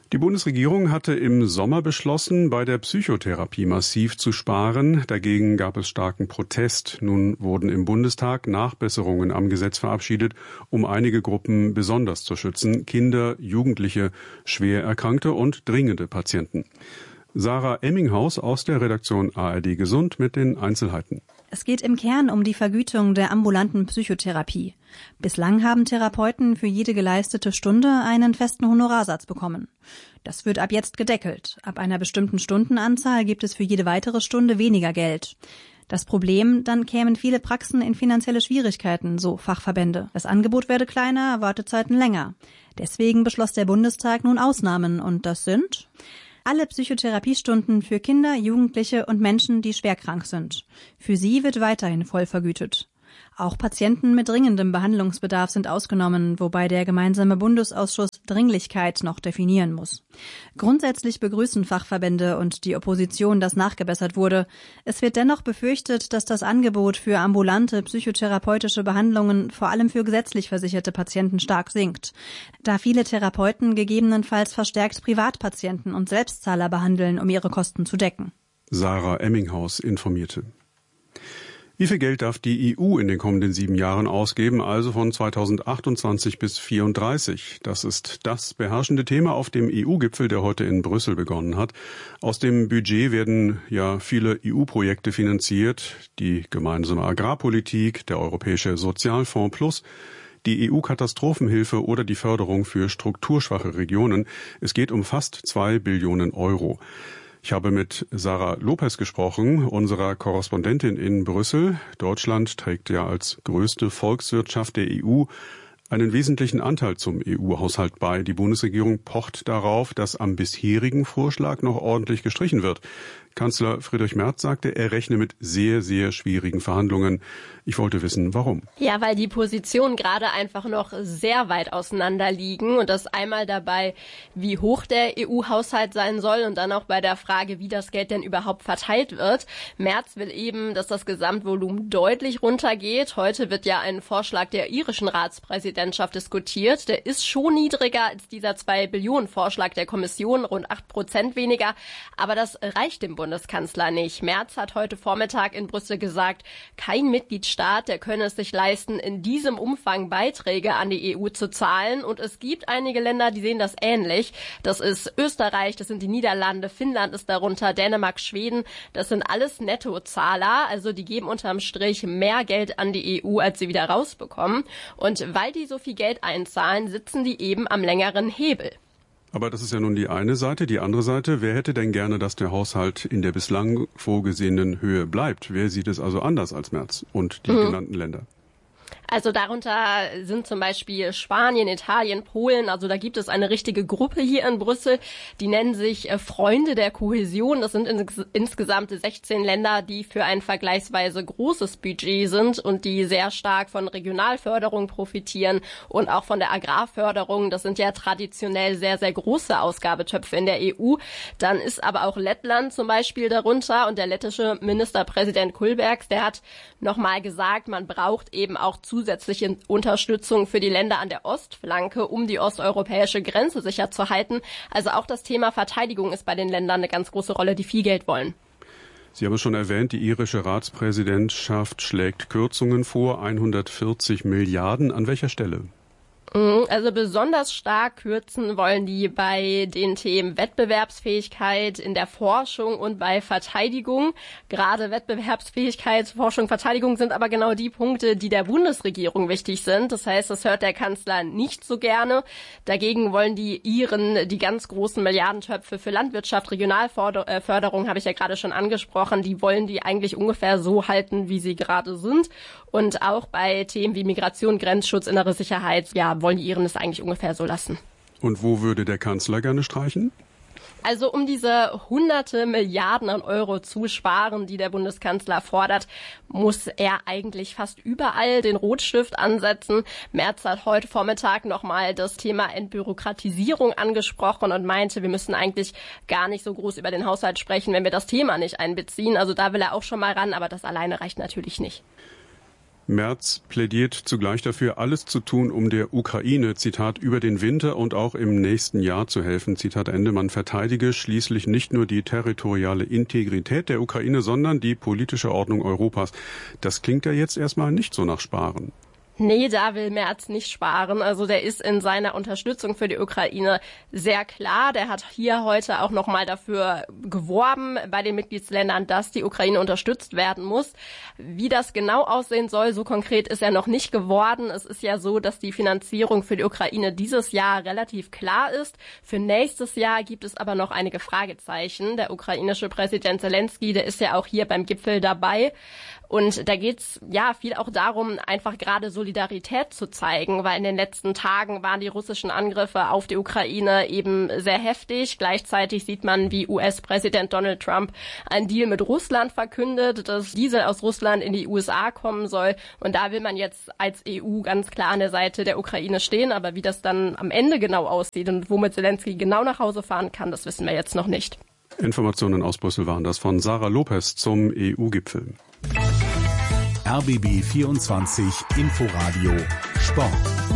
Die Bundesregierung hatte im Sommer beschlossen, bei der Psychotherapie massiv zu sparen. Dagegen gab es starken Protest. Nun wurden im Bundestag Nachbesserungen am Gesetz verabschiedet, um einige Gruppen besonders zu schützen: Kinder, Jugendliche, schwer erkrankte und dringende Patienten. Sarah Emminghaus aus der Redaktion ARD Gesund mit den Einzelheiten. Es geht im Kern um die Vergütung der ambulanten Psychotherapie. Bislang haben Therapeuten für jede geleistete Stunde einen festen Honorarsatz bekommen. Das wird ab jetzt gedeckelt. Ab einer bestimmten Stundenanzahl gibt es für jede weitere Stunde weniger Geld. Das Problem, dann kämen viele Praxen in finanzielle Schwierigkeiten, so Fachverbände. Das Angebot werde kleiner, Wartezeiten länger. Deswegen beschloss der Bundestag nun Ausnahmen, und das sind alle Psychotherapiestunden für Kinder, Jugendliche und Menschen, die schwerkrank sind. Für sie wird weiterhin voll vergütet. Auch Patienten mit dringendem Behandlungsbedarf sind ausgenommen, wobei der gemeinsame Bundesausschuss Dringlichkeit noch definieren muss. Grundsätzlich begrüßen Fachverbände und die Opposition, dass nachgebessert wurde. Es wird dennoch befürchtet, dass das Angebot für ambulante psychotherapeutische Behandlungen vor allem für gesetzlich versicherte Patienten stark sinkt, da viele Therapeuten gegebenenfalls verstärkt Privatpatienten und Selbstzahler behandeln, um ihre Kosten zu decken. Sarah Emminghaus informierte. Wie viel Geld darf die EU in den kommenden 7 Jahren ausgeben, also von 2028 bis 2034? Das ist das beherrschende Thema auf dem EU-Gipfel, der heute in Brüssel begonnen hat. Aus dem Budget werden ja viele EU-Projekte finanziert: die gemeinsame Agrarpolitik, der Europäische Sozialfonds Plus, die EU-Katastrophenhilfe oder die Förderung für strukturschwache Regionen. Es geht um fast 2 Billionen Euro. Ich habe mit Sarah Lopez gesprochen, unserer Korrespondentin in Brüssel. Deutschland trägt ja als größte Volkswirtschaft der EU einen wesentlichen Anteil zum EU-Haushalt bei. Die Bundesregierung pocht darauf, dass am bisherigen Vorschlag noch ordentlich gestrichen wird. Kanzler Friedrich Merz sagte, er rechne mit sehr, sehr schwierigen Verhandlungen. Ich wollte wissen, warum. Ja, weil die Positionen gerade einfach noch sehr weit auseinander liegen, und das einmal dabei, wie hoch der EU-Haushalt sein soll, und dann auch bei der Frage, wie das Geld denn überhaupt verteilt wird. Merz will eben, dass das Gesamtvolumen deutlich runtergeht. Heute wird ja ein Vorschlag der irischen Ratspräsidentschaft diskutiert. Der ist schon niedriger als dieser 2-Billionen-Vorschlag der Kommission, rund 8% weniger. Aber das reicht dem Bundeskanzler nicht. Merz hat heute Vormittag in Brüssel gesagt, kein Mitgliedstaat, der könne es sich leisten, in diesem Umfang Beiträge an die EU zu zahlen. Und es gibt einige Länder, die sehen das ähnlich. Das ist Österreich, das sind die Niederlande, Finnland ist darunter, Dänemark, Schweden. Das sind alles Nettozahler, also die geben unterm Strich mehr Geld an die EU, als sie wieder rausbekommen. Und weil die so viel Geld einzahlen, sitzen die eben am längeren Hebel. Aber das ist ja nun die eine Seite. Die andere Seite, wer hätte denn gerne, dass der Haushalt in der bislang vorgesehenen Höhe bleibt? Wer sieht es also anders als Merz und die genannten Länder? Also darunter sind zum Beispiel Spanien, Italien, Polen. Also da gibt es eine richtige Gruppe hier in Brüssel. Die nennen sich Freunde der Kohäsion. Das sind insgesamt 16 Länder, die für ein vergleichsweise großes Budget sind und die sehr stark von Regionalförderung profitieren und auch von der Agrarförderung. Das sind ja traditionell sehr, sehr große Ausgabetöpfe in der EU. Dann ist aber auch Lettland zum Beispiel darunter, und der lettische Ministerpräsident Kulbergs, der hat nochmal gesagt, man braucht eben auch zusätzliche Unterstützung für die Länder an der Ostflanke, um die osteuropäische Grenze sicher zu halten. Also auch das Thema Verteidigung ist bei den Ländern eine ganz große Rolle, die viel Geld wollen. Sie haben es schon erwähnt, die irische Ratspräsidentschaft schlägt Kürzungen vor, 140 Milliarden. An welcher Stelle? Also besonders stark kürzen wollen die bei den Themen Wettbewerbsfähigkeit, in der Forschung und bei Verteidigung. Gerade Wettbewerbsfähigkeit, Forschung, Verteidigung sind aber genau die Punkte, die der Bundesregierung wichtig sind. Das heißt, das hört der Kanzler nicht so gerne. Dagegen wollen die Iren die ganz großen Milliardentöpfe für Landwirtschaft, Regionalförderung, habe ich ja gerade schon angesprochen, die wollen die eigentlich ungefähr so halten, wie sie gerade sind. Und auch bei Themen wie Migration, Grenzschutz, innere Sicherheit, ja, wollen die Iren es eigentlich ungefähr so lassen. Und wo würde der Kanzler gerne streichen? Also um diese hunderte Milliarden an Euro zu sparen, die der Bundeskanzler fordert, muss er eigentlich fast überall den Rotstift ansetzen. Merz hat heute Vormittag nochmal das Thema Entbürokratisierung angesprochen und meinte, wir müssen eigentlich gar nicht so groß über den Haushalt sprechen, wenn wir das Thema nicht einbeziehen. Also da will er auch schon mal ran, aber das alleine reicht natürlich nicht. Merz plädiert zugleich dafür, alles zu tun, um der Ukraine, Zitat, über den Winter und auch im nächsten Jahr zu helfen, Zitat Ende. Man verteidige schließlich nicht nur die territoriale Integrität der Ukraine, sondern die politische Ordnung Europas. Das klingt ja jetzt erstmal nicht so nach Sparen. Nee, da will Merz nicht sparen. Also der ist in seiner Unterstützung für die Ukraine sehr klar. Der hat hier heute auch nochmal dafür geworben bei den Mitgliedsländern, dass die Ukraine unterstützt werden muss. Wie das genau aussehen soll, so konkret ist er noch nicht geworden. Es ist ja so, dass die Finanzierung für die Ukraine dieses Jahr relativ klar ist. Für nächstes Jahr gibt es aber noch einige Fragezeichen. Der ukrainische Präsident Zelensky, der ist ja auch hier beim Gipfel dabei. Und da geht's ja viel auch darum, einfach gerade Solidarität zu zeigen, weil in den letzten Tagen waren die russischen Angriffe auf die Ukraine eben sehr heftig. Gleichzeitig sieht man, wie US-Präsident Donald Trump einen Deal mit Russland verkündet, dass Diesel aus Russland in die USA kommen soll. Und da will man jetzt als EU ganz klar an der Seite der Ukraine stehen. Aber wie das dann am Ende genau aussieht und womit Zelensky genau nach Hause fahren kann, das wissen wir jetzt noch nicht. Informationen aus Brüssel waren das von Sarah Lopez zum EU-Gipfel. RBB 24 Inforadio Sport.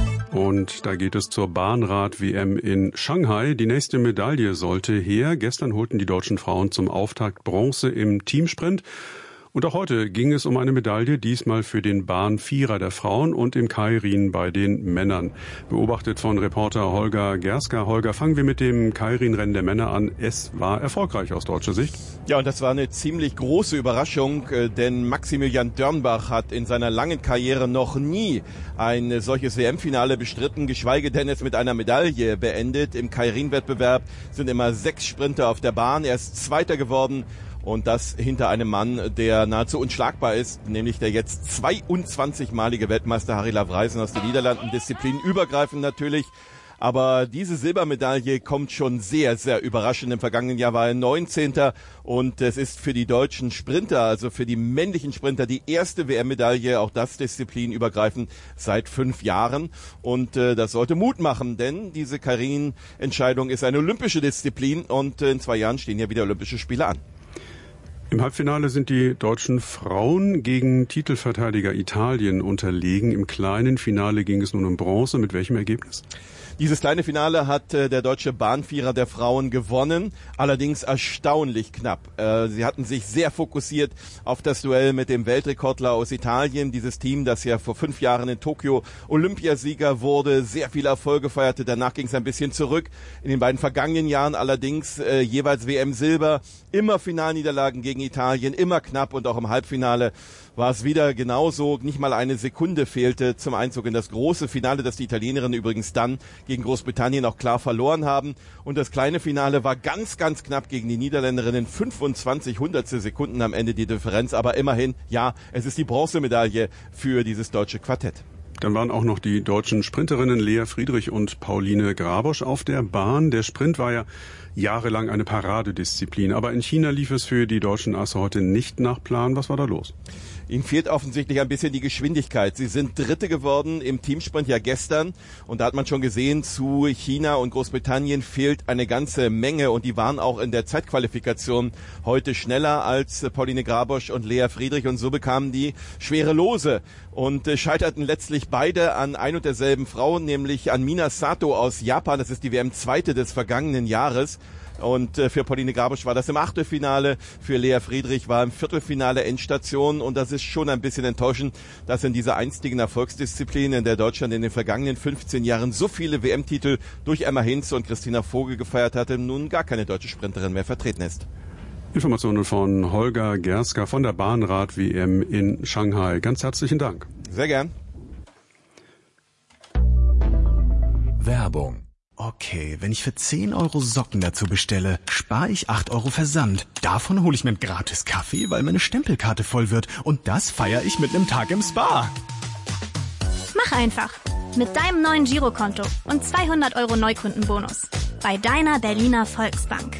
Und da geht es zur Bahnrad-WM in Shanghai. Die nächste Medaille sollte her. Gestern holten die deutschen Frauen zum Auftakt Bronze im Teamsprint. Und auch heute ging es um eine Medaille, diesmal für den Bahnvierer der Frauen und im Keirin bei den Männern. Beobachtet von Reporter Holger Gerska. Holger, fangen wir mit dem Keirin-Rennen der Männer an. Es war erfolgreich aus deutscher Sicht. Ja, und das war eine ziemlich große Überraschung, denn Maximilian Dörnbach hat in seiner langen Karriere noch nie ein solches WM-Finale bestritten, geschweige denn es mit einer Medaille beendet. Im Keirin-Wettbewerb sind immer 6 Sprinter auf der Bahn. Er ist Zweiter geworden. Und das hinter einem Mann, der nahezu unschlagbar ist, nämlich der jetzt 22-malige Weltmeister Harry Lavreisen aus den Niederlanden, disziplinübergreifend natürlich. Aber diese Silbermedaille kommt schon sehr, sehr überraschend. Im vergangenen Jahr war er 19. Und es ist für die deutschen Sprinter, also für die männlichen Sprinter, die erste WM-Medaille, auch das disziplinübergreifend, seit 5 Jahren. Und das sollte Mut machen, denn diese Keirin-Entscheidung ist eine olympische Disziplin und in 2 Jahren stehen ja wieder Olympische Spiele an. Im Halbfinale sind die deutschen Frauen gegen Titelverteidiger Italien unterlegen. Im kleinen Finale ging es nun um Bronze. Mit welchem Ergebnis? Dieses kleine Finale hat der deutsche Bahnvierer der Frauen gewonnen, allerdings erstaunlich knapp. Sie hatten sich sehr fokussiert auf das Duell mit dem Weltrekordler aus Italien, dieses Team, das ja vor 5 Jahren in Tokio Olympiasieger wurde, sehr viele Erfolge feierte, danach ging es ein bisschen zurück. In den beiden vergangenen Jahren allerdings jeweils WM-Silber, immer Finalniederlagen gegen Italien, immer knapp und auch im Halbfinale war es wieder genauso, nicht mal eine Sekunde fehlte zum Einzug in das große Finale, das die Italienerinnen übrigens dann gegen Großbritannien auch klar verloren haben. Und das kleine Finale war ganz, ganz knapp gegen die Niederländerinnen, 25 Hundertstel Sekunden am Ende die Differenz, aber immerhin, ja, es ist die Bronzemedaille für dieses deutsche Quartett. Dann waren auch noch die deutschen Sprinterinnen Lea Friedrich und Pauline Grabosch auf der Bahn. Der Sprint war ja jahrelang eine Paradedisziplin, aber in China lief es für die deutschen Asse heute nicht nach Plan. Was war da los? Ihnen fehlt offensichtlich ein bisschen die Geschwindigkeit. Sie sind Dritte geworden im Teamsprint ja gestern und da hat man schon gesehen, zu China und Großbritannien fehlt eine ganze Menge und die waren auch in der Zeitqualifikation heute schneller als Pauline Grabosch und Lea Friedrich und so bekamen die schwere Lose und scheiterten letztlich beide an ein und derselben Frau, nämlich an Mina Sato aus Japan. Das ist die WM-Zweite des vergangenen Jahres. Und für Pauline Grabosch war das im Achtelfinale, für Lea Friedrich war im Viertelfinale Endstation und das ist schon ein bisschen enttäuschend, dass in dieser einstigen Erfolgsdisziplin, in der Deutschland in den vergangenen 15 Jahren so viele WM-Titel durch Emma Hinz und Christina Vogel gefeiert hatte, nun gar keine deutsche Sprinterin mehr vertreten ist. Informationen von Holger Gerska von der Bahnrad-WM in Shanghai. Ganz herzlichen Dank. Sehr gern. Werbung. Okay, wenn ich für 10 € Socken dazu bestelle, spare ich 8 € Versand. Davon hole ich mir einen gratis Kaffee, weil meine Stempelkarte voll wird. Und das feiere ich mit einem Tag im Spa. Mach einfach. Mit deinem neuen Girokonto und 200 € Neukundenbonus. Bei deiner Berliner Volksbank.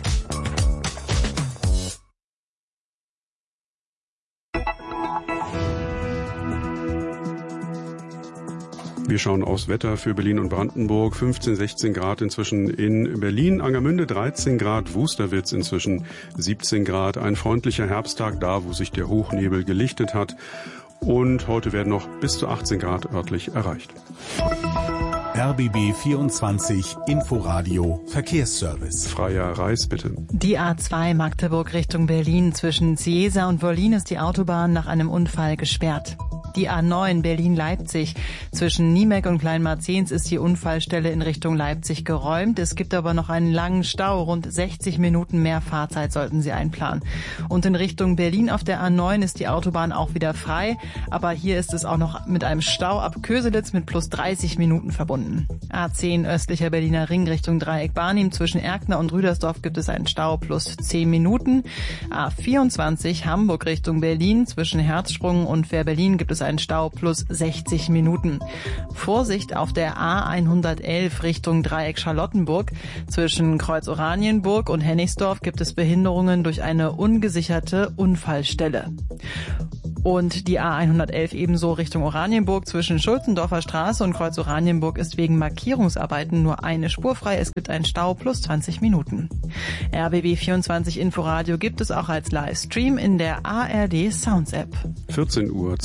Wir schauen aufs Wetter für Berlin und Brandenburg. 15, 16 Grad inzwischen in Berlin. Angermünde 13 Grad. Wusterwitz inzwischen 17 Grad. Ein freundlicher Herbsttag da, wo sich der Hochnebel gelichtet hat. Und heute werden noch bis zu 18 Grad örtlich erreicht. RBB 24 Inforadio Verkehrsservice. Freier Reis, bitte. Die A2 Magdeburg Richtung Berlin zwischen Cieza und Wollin ist die Autobahn nach einem Unfall gesperrt. Die A9 Berlin-Leipzig zwischen Niemek und Kleinmarzens ist die Unfallstelle in Richtung Leipzig geräumt. Es gibt aber noch einen langen Stau. Rund 60 Minuten mehr Fahrzeit sollten Sie einplanen. Und in Richtung Berlin auf der A9 ist die Autobahn auch wieder frei. Aber hier ist es auch noch mit einem Stau ab Köselitz mit plus 30 Minuten verbunden. A10 östlicher Berliner Ring Richtung Dreieck Barnim zwischen Erkner und Rüdersdorf gibt es einen Stau plus 10 Minuten. A24 Hamburg Richtung Berlin zwischen Herzsprung und Fähr-Berlin gibt es einen Stau plus 60 Minuten. Vorsicht auf der A111 Richtung Dreieck Charlottenburg. Zwischen Kreuz Oranienburg und Hennigsdorf gibt es Behinderungen durch eine ungesicherte Unfallstelle. Und die A111 ebenso Richtung Oranienburg zwischen Schulzendorfer Straße und Kreuz Oranienburg ist wegen Markierungsarbeiten nur eine Spur frei. Es gibt einen Stau plus 20 Minuten. RBB 24 Inforadio gibt es auch als Livestream in der ARD Sounds App. 14:20 Uhr.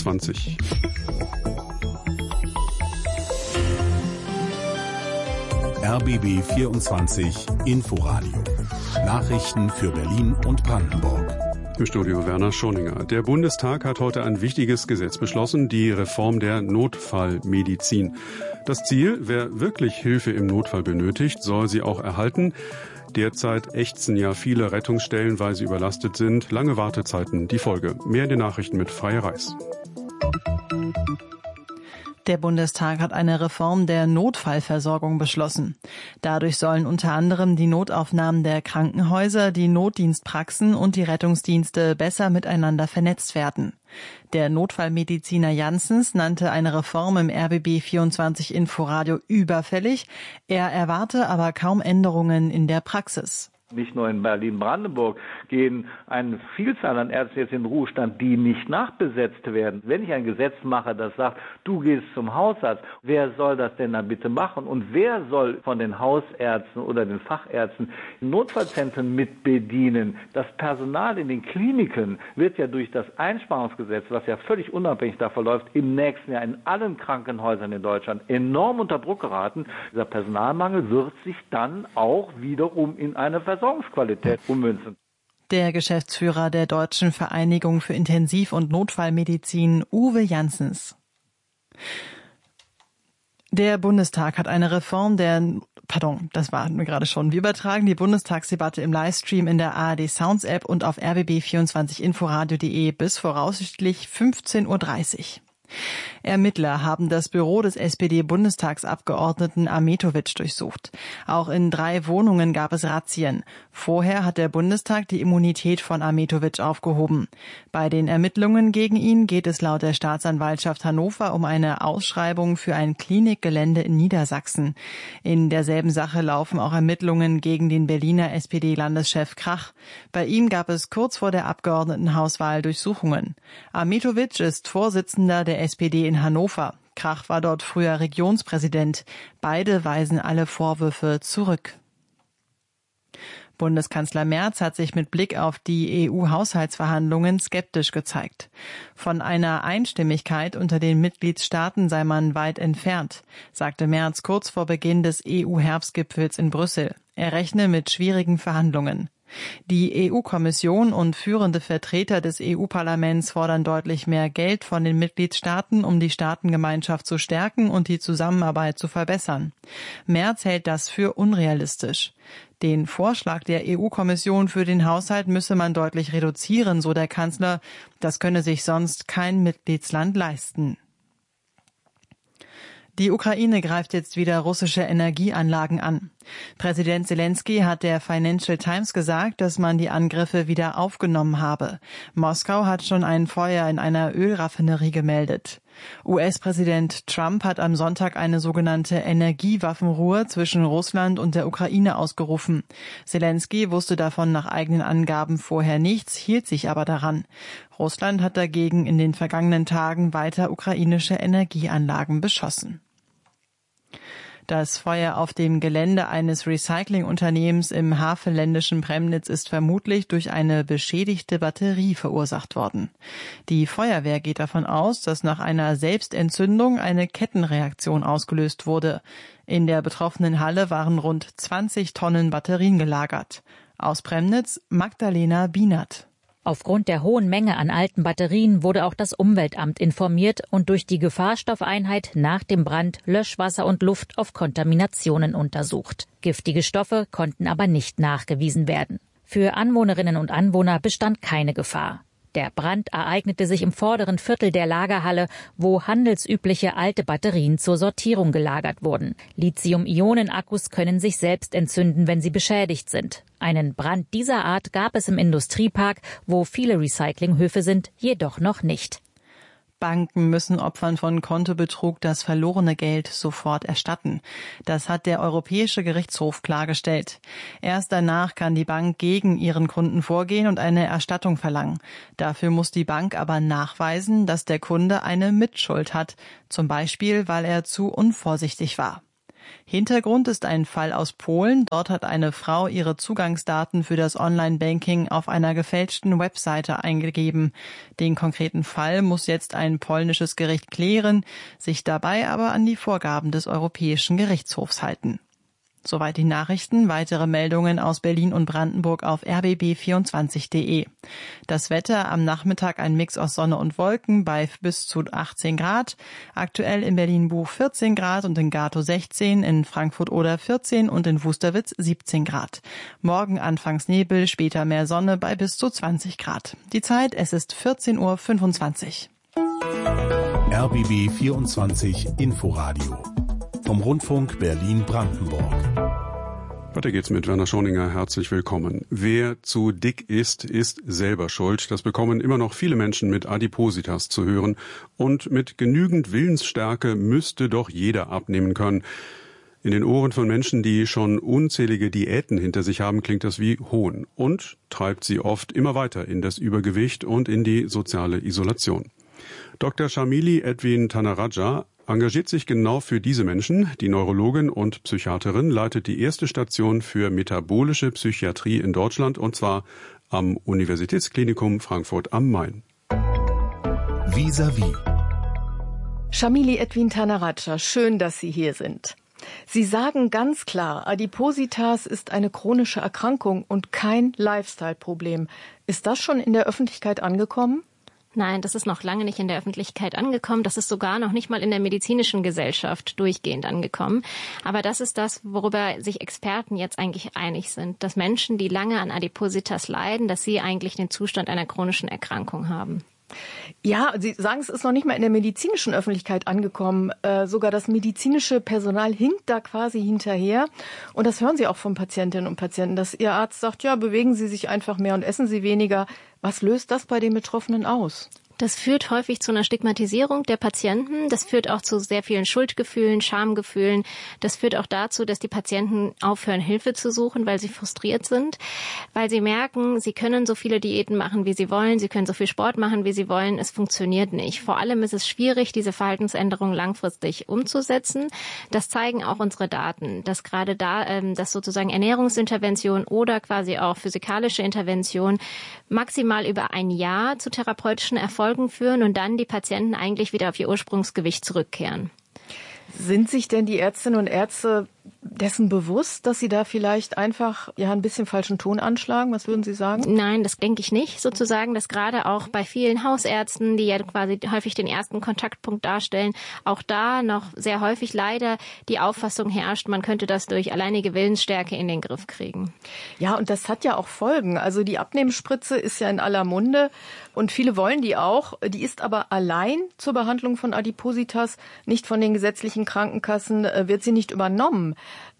RBB 24 Inforadio. Nachrichten für Berlin und Brandenburg. Im Studio Werner Schoninger. Der Bundestag hat heute ein wichtiges Gesetz beschlossen, die Reform der Notfallmedizin. Das Ziel, wer wirklich Hilfe im Notfall benötigt, soll sie auch erhalten. Derzeit ächzen ja viele Rettungsstellen, weil sie überlastet sind. Lange Wartezeiten die Folge. Mehr in den Nachrichten mit Freier Reis. Der Bundestag hat eine Reform der Notfallversorgung beschlossen. Dadurch sollen unter anderem die Notaufnahmen der Krankenhäuser, die Notdienstpraxen und die Rettungsdienste besser miteinander vernetzt werden. Der Notfallmediziner Janssens nannte eine Reform im RBB 24 Inforadio überfällig. Er erwarte aber kaum Änderungen in der Praxis. Nicht nur in Berlin-Brandenburg gehen eine Vielzahl an Ärzten jetzt in den Ruhestand, die nicht nachbesetzt werden. Wenn ich ein Gesetz mache, das sagt, du gehst zum Hausarzt, wer soll das denn dann bitte machen? Und wer soll von den Hausärzten oder den Fachärzten Notfallzentren mitbedienen? Das Personal in den Kliniken wird ja durch das Einsparungsgesetz, was ja völlig unabhängig davon läuft, im nächsten Jahr in allen Krankenhäusern in Deutschland enorm unter Druck geraten. Dieser Personalmangel wird sich dann auch wiederum in eine Versorgungsqualität ummünzen. Der Geschäftsführer der Deutschen Vereinigung für Intensiv- und Notfallmedizin, Uwe Janssens. Der Bundestag hat eine Reform Wir übertragen die Bundestagsdebatte im Livestream in der ARD Sounds App und auf rbb24inforadio.de bis voraussichtlich 15:30 Uhr. Ermittler haben das Büro des SPD-Bundestagsabgeordneten Ahmetović durchsucht. Auch in 3 Wohnungen gab es Razzien. Vorher hat der Bundestag die Immunität von Ahmetović aufgehoben. Bei den Ermittlungen gegen ihn geht es laut der Staatsanwaltschaft Hannover um eine Ausschreibung für ein Klinikgelände in Niedersachsen. In derselben Sache laufen auch Ermittlungen gegen den Berliner SPD-Landeschef Krach. Bei ihm gab es kurz vor der Abgeordnetenhauswahl Durchsuchungen. Ahmetović ist Vorsitzender der SPD in Hannover. Krach war dort früher Regionspräsident. Beide weisen alle Vorwürfe zurück. Bundeskanzler Merz hat sich mit Blick auf die EU-Haushaltsverhandlungen skeptisch gezeigt. Von einer Einstimmigkeit unter den Mitgliedstaaten sei man weit entfernt, sagte Merz kurz vor Beginn des EU-Herbstgipfels in Brüssel. Er rechne mit schwierigen Verhandlungen. Die EU-Kommission und führende Vertreter des EU-Parlaments fordern deutlich mehr Geld von den Mitgliedstaaten, um die Staatengemeinschaft zu stärken und die Zusammenarbeit zu verbessern. Merz hält das für unrealistisch. Den Vorschlag der EU-Kommission für den Haushalt müsse man deutlich reduzieren, so der Kanzler. Das könne sich sonst kein Mitgliedsland leisten. Die Ukraine greift jetzt wieder russische Energieanlagen an. Präsident Zelensky hat der Financial Times gesagt, dass man die Angriffe wieder aufgenommen habe. Moskau hat schon ein Feuer in einer Ölraffinerie gemeldet. US-Präsident Trump hat am Sonntag eine sogenannte Energiewaffenruhe zwischen Russland und der Ukraine ausgerufen. Zelensky wusste davon nach eigenen Angaben vorher nichts, hielt sich aber daran. Russland hat dagegen in den vergangenen Tagen weiter ukrainische Energieanlagen beschossen. Das Feuer auf dem Gelände eines Recyclingunternehmens im havelländischen Premnitz ist vermutlich durch eine beschädigte Batterie verursacht worden. Die Feuerwehr geht davon aus, dass nach einer Selbstentzündung eine Kettenreaktion ausgelöst wurde. In der betroffenen Halle waren rund 20 Tonnen Batterien gelagert. Aus Premnitz Magdalena Bienert. Aufgrund der hohen Menge an alten Batterien wurde auch das Umweltamt informiert und durch die Gefahrstoffeinheit nach dem Brand Löschwasser und Luft auf Kontaminationen untersucht. Giftige Stoffe konnten aber nicht nachgewiesen werden. Für Anwohnerinnen und Anwohner bestand keine Gefahr. Der Brand ereignete sich im vorderen Viertel der Lagerhalle, wo handelsübliche alte Batterien zur Sortierung gelagert wurden. Lithium-Ionen-Akkus können sich selbst entzünden, wenn sie beschädigt sind. Einen Brand dieser Art gab es im Industriepark, wo viele Recyclinghöfe sind, jedoch noch nicht. Banken müssen Opfern von Kontobetrug das verlorene Geld sofort erstatten. Das hat der Europäische Gerichtshof klargestellt. Erst danach kann die Bank gegen ihren Kunden vorgehen und eine Erstattung verlangen. Dafür muss die Bank aber nachweisen, dass der Kunde eine Mitschuld hat, zum Beispiel, weil er zu unvorsichtig war. Hintergrund ist ein Fall aus Polen. Dort hat eine Frau ihre Zugangsdaten für das Online-Banking auf einer gefälschten Webseite eingegeben. Den konkreten Fall muss jetzt ein polnisches Gericht klären, sich dabei aber an die Vorgaben des Europäischen Gerichtshofs halten. Soweit die Nachrichten. Weitere Meldungen aus Berlin und Brandenburg auf rbb24.de. Das Wetter am Nachmittag ein Mix aus Sonne und Wolken bei bis zu 18 Grad. Aktuell in Berlin-Buch 14 Grad und in Gatow 16, in Frankfurt-Oder 14 und in Wusterwitz 17 Grad. Morgen anfangs Nebel, später mehr Sonne bei bis zu 20 Grad. Die Zeit, es ist 14:25 Uhr. RBB 24 Inforadio. Vom Rundfunk Berlin-Brandenburg. Weiter geht's mit Werner Schoninger. Herzlich willkommen. Wer zu dick ist, ist selber schuld. Das bekommen immer noch viele Menschen mit Adipositas zu hören. Und mit genügend Willensstärke müsste doch jeder abnehmen können. In den Ohren von Menschen, die schon unzählige Diäten hinter sich haben, klingt das wie Hohn und treibt sie oft immer weiter in das Übergewicht und in die soziale Isolation. Dr. Shamili Edwin Thanaraja engagiert sich genau für diese Menschen. Die Neurologin und Psychiaterin leitet die erste Station für metabolische Psychiatrie in Deutschland, und zwar am Universitätsklinikum Frankfurt am Main. Vis-à-vis. Shamili Edwin Thanaraja, schön, dass Sie hier sind. Sie sagen ganz klar, Adipositas ist eine chronische Erkrankung und kein Lifestyle-Problem. Ist das schon in der Öffentlichkeit angekommen? Nein, das ist noch lange nicht in der Öffentlichkeit angekommen. Das ist sogar noch nicht mal in der medizinischen Gesellschaft durchgehend angekommen. Aber das ist das, worüber sich Experten jetzt eigentlich einig sind, dass Menschen, die lange an Adipositas leiden, dass sie eigentlich den Zustand einer chronischen Erkrankung haben. Ja, Sie sagen, es ist noch nicht mal in der medizinischen Öffentlichkeit angekommen. Sogar das medizinische Personal hinkt da quasi hinterher. Und das hören Sie auch von Patientinnen und Patienten, dass Ihr Arzt sagt, ja, bewegen Sie sich einfach mehr und essen Sie weniger. Was löst das bei den Betroffenen aus? Das führt häufig zu einer Stigmatisierung der Patienten. Das führt auch zu sehr vielen Schuldgefühlen, Schamgefühlen. Das führt auch dazu, dass die Patienten aufhören, Hilfe zu suchen, weil sie frustriert sind, weil sie merken, sie können so viele Diäten machen, wie sie wollen, sie können so viel Sport machen, wie sie wollen. Es funktioniert nicht. Vor allem ist es schwierig, diese Verhaltensänderungen langfristig umzusetzen. Das zeigen auch unsere Daten, dass gerade da, dass sozusagen Ernährungsintervention oder quasi auch physikalische Intervention maximal über ein Jahr zu therapeutischen Erfolgen führen und dann die Patienten eigentlich wieder auf ihr Ursprungsgewicht zurückkehren. Sind sich denn die Ärztinnen und Ärzte dessen bewusst, dass Sie da vielleicht einfach ein bisschen falschen Ton anschlagen? Was würden Sie sagen? Nein, das denke ich nicht. Sozusagen, dass gerade auch bei vielen Hausärzten, die ja quasi häufig den ersten Kontaktpunkt darstellen, auch da noch sehr häufig leider die Auffassung herrscht, man könnte das durch alleinige Willensstärke in den Griff kriegen. Ja, und das hat ja auch Folgen. Also die Abnehmspritze ist ja in aller Munde und viele wollen die auch. Die ist aber allein zur Behandlung von Adipositas, nicht von den gesetzlichen Krankenkassen, wird sie nicht übernommen.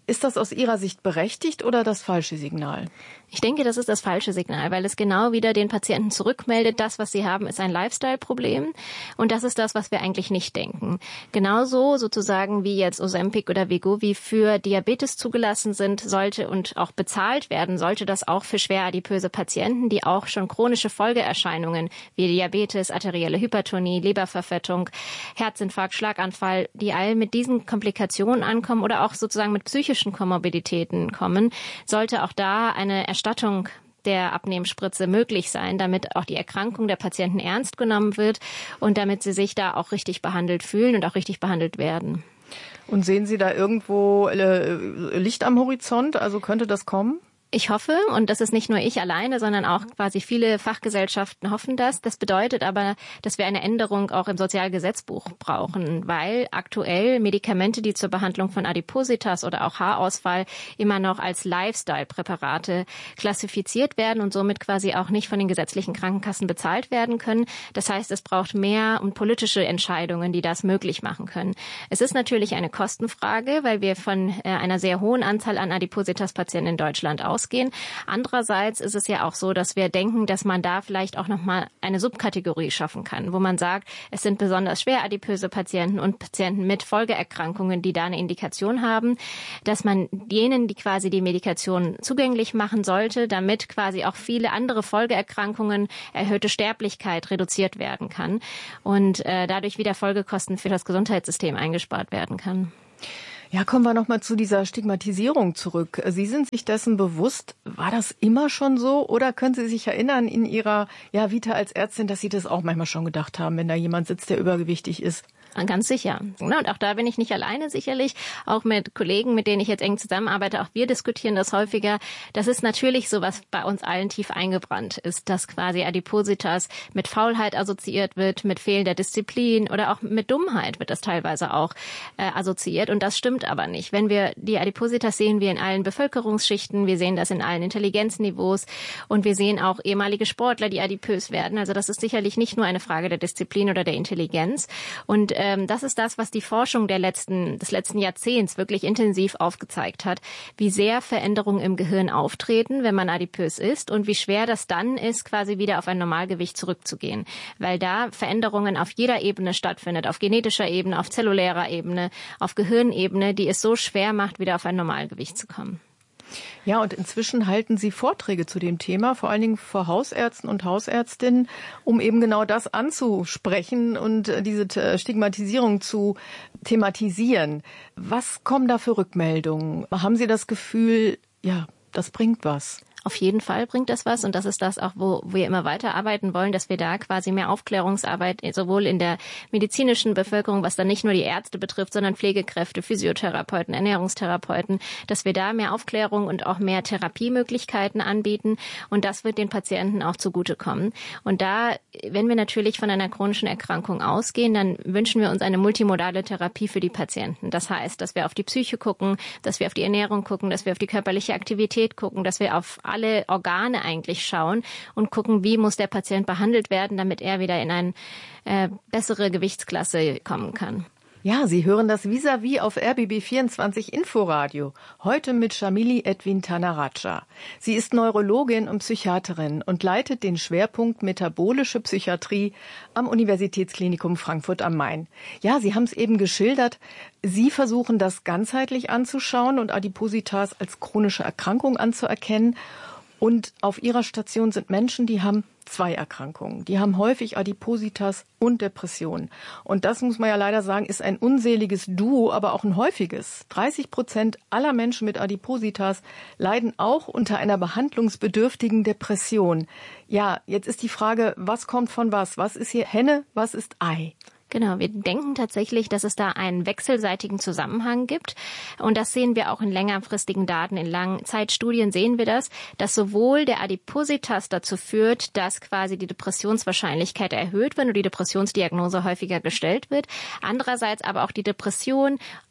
Ist das aus Ihrer Sicht berechtigt oder das falsche Signal? Ich denke, das ist das falsche Signal, weil es genau wieder den Patienten zurückmeldet, das, was sie haben, ist ein Lifestyle-Problem und das ist das, was wir eigentlich nicht denken. Genauso sozusagen wie jetzt Ozempic oder Wegovy für Diabetes zugelassen sind, sollte und auch bezahlt werden, sollte das auch für schwer adipöse Patienten, die auch schon chronische Folgeerscheinungen wie Diabetes, arterielle Hypertonie, Leberverfettung, Herzinfarkt, Schlaganfall, die all mit diesen Komplikationen ankommen oder auch sozusagen mit psychischen Komorbiditäten kommen, sollte auch da eine Erstattung der Abnehmspritze möglich sein, damit auch die Erkrankung der Patienten ernst genommen wird und damit sie sich da auch richtig behandelt fühlen und auch richtig behandelt werden. Und sehen Sie da irgendwo Licht am Horizont? Also könnte das kommen? Ich hoffe, und das ist nicht nur ich alleine, sondern auch quasi viele Fachgesellschaften hoffen das. Das bedeutet aber, dass wir eine Änderung auch im Sozialgesetzbuch brauchen, weil aktuell Medikamente, die zur Behandlung von Adipositas oder auch Haarausfall immer noch als Lifestyle-Präparate klassifiziert werden und somit quasi auch nicht von den gesetzlichen Krankenkassen bezahlt werden können. Das heißt, es braucht mehr und politische Entscheidungen, die das möglich machen können. Es ist natürlich eine Kostenfrage, weil wir von einer sehr hohen Anzahl an Adipositas-Patienten in Deutschland ausgehen. Andererseits ist es ja auch so, dass wir denken, dass man da vielleicht auch nochmal eine Subkategorie schaffen kann, wo man sagt, es sind besonders schwer adipöse Patienten und Patienten mit Folgeerkrankungen, die da eine Indikation haben, dass man denen, die quasi die Medikation zugänglich machen sollte, damit quasi auch viele andere Folgeerkrankungen, erhöhte Sterblichkeit reduziert werden kann und dadurch wieder Folgekosten für das Gesundheitssystem eingespart werden kann. Ja, kommen wir nochmal zu dieser Stigmatisierung zurück. Sie sind sich dessen bewusst, war das immer schon so? Oder können Sie sich erinnern in Ihrer Vita als Ärztin, dass Sie das auch manchmal schon gedacht haben, wenn da jemand sitzt, der übergewichtig ist? Ganz sicher. Und auch da bin ich nicht alleine sicherlich. Auch mit Kollegen, mit denen ich jetzt eng zusammenarbeite, auch wir diskutieren das häufiger. Das ist natürlich so, was bei uns allen tief eingebrannt ist, dass quasi Adipositas mit Faulheit assoziiert wird, mit fehlender Disziplin oder auch mit Dummheit wird das teilweise auch assoziiert. Und das stimmt aber nicht. Wenn wir die Adipositas sehen wir in allen Bevölkerungsschichten, wir sehen das in allen Intelligenzniveaus und wir sehen auch ehemalige Sportler, die adipös werden. Also das ist sicherlich nicht nur eine Frage der Disziplin oder der Intelligenz. Und das ist das, was die Forschung des letzten Jahrzehnts wirklich intensiv aufgezeigt hat, wie sehr Veränderungen im Gehirn auftreten, wenn man adipös ist und wie schwer das dann ist, quasi wieder auf ein Normalgewicht zurückzugehen, weil da Veränderungen auf jeder Ebene stattfindet, auf genetischer Ebene, auf zellulärer Ebene, auf Gehirnebene, die es so schwer macht, wieder auf ein Normalgewicht zu kommen. Ja, und inzwischen halten Sie Vorträge zu dem Thema, vor allen Dingen vor Hausärzten und Hausärztinnen, um eben genau das anzusprechen und diese Stigmatisierung zu thematisieren. Was kommen da für Rückmeldungen? Haben Sie das Gefühl, ja, das bringt was? Auf jeden Fall bringt das was und das ist das auch, wo wir immer weiterarbeiten wollen, dass wir da quasi mehr Aufklärungsarbeit sowohl in der medizinischen Bevölkerung, was dann nicht nur die Ärzte betrifft, sondern Pflegekräfte, Physiotherapeuten, Ernährungstherapeuten, dass wir da mehr Aufklärung und auch mehr Therapiemöglichkeiten anbieten und das wird den Patienten auch zugutekommen. Und da, wenn wir natürlich von einer chronischen Erkrankung ausgehen, dann wünschen wir uns eine multimodale Therapie für die Patienten. Das heißt, dass wir auf die Psyche gucken, dass wir auf die Ernährung gucken, dass wir auf die körperliche Aktivität gucken, dass wir auf alle Organe eigentlich schauen und gucken, wie muss der Patient behandelt werden, damit er wieder in eine bessere Gewichtsklasse kommen kann. Ja, Sie hören das Vis-à-vis auf RBB24 Inforadio. Heute mit Shamili Edwin Tanaraja. Sie ist Neurologin und Psychiaterin und leitet den Schwerpunkt Metabolische Psychiatrie am Universitätsklinikum Frankfurt am Main. Ja, Sie haben es eben geschildert. Sie versuchen das ganzheitlich anzuschauen und Adipositas als chronische Erkrankung anzuerkennen. Und auf Ihrer Station sind Menschen, die haben 2 Erkrankungen. Die haben häufig Adipositas und Depressionen. Und das muss man ja leider sagen, ist ein unseliges Duo, aber auch ein häufiges. 30% aller Menschen mit Adipositas leiden auch unter einer behandlungsbedürftigen Depression. Ja, jetzt ist die Frage, was kommt von was? Was ist hier Henne, was ist Ei? Genau, wir denken tatsächlich, dass es da einen wechselseitigen Zusammenhang gibt. Und das sehen wir auch in längerfristigen Daten, in Langzeitstudien sehen wir das, dass sowohl der Adipositas dazu führt, dass quasi die Depressionswahrscheinlichkeit erhöht wird und die Depressionsdiagnose häufiger gestellt wird. Andererseits aber auch die Depression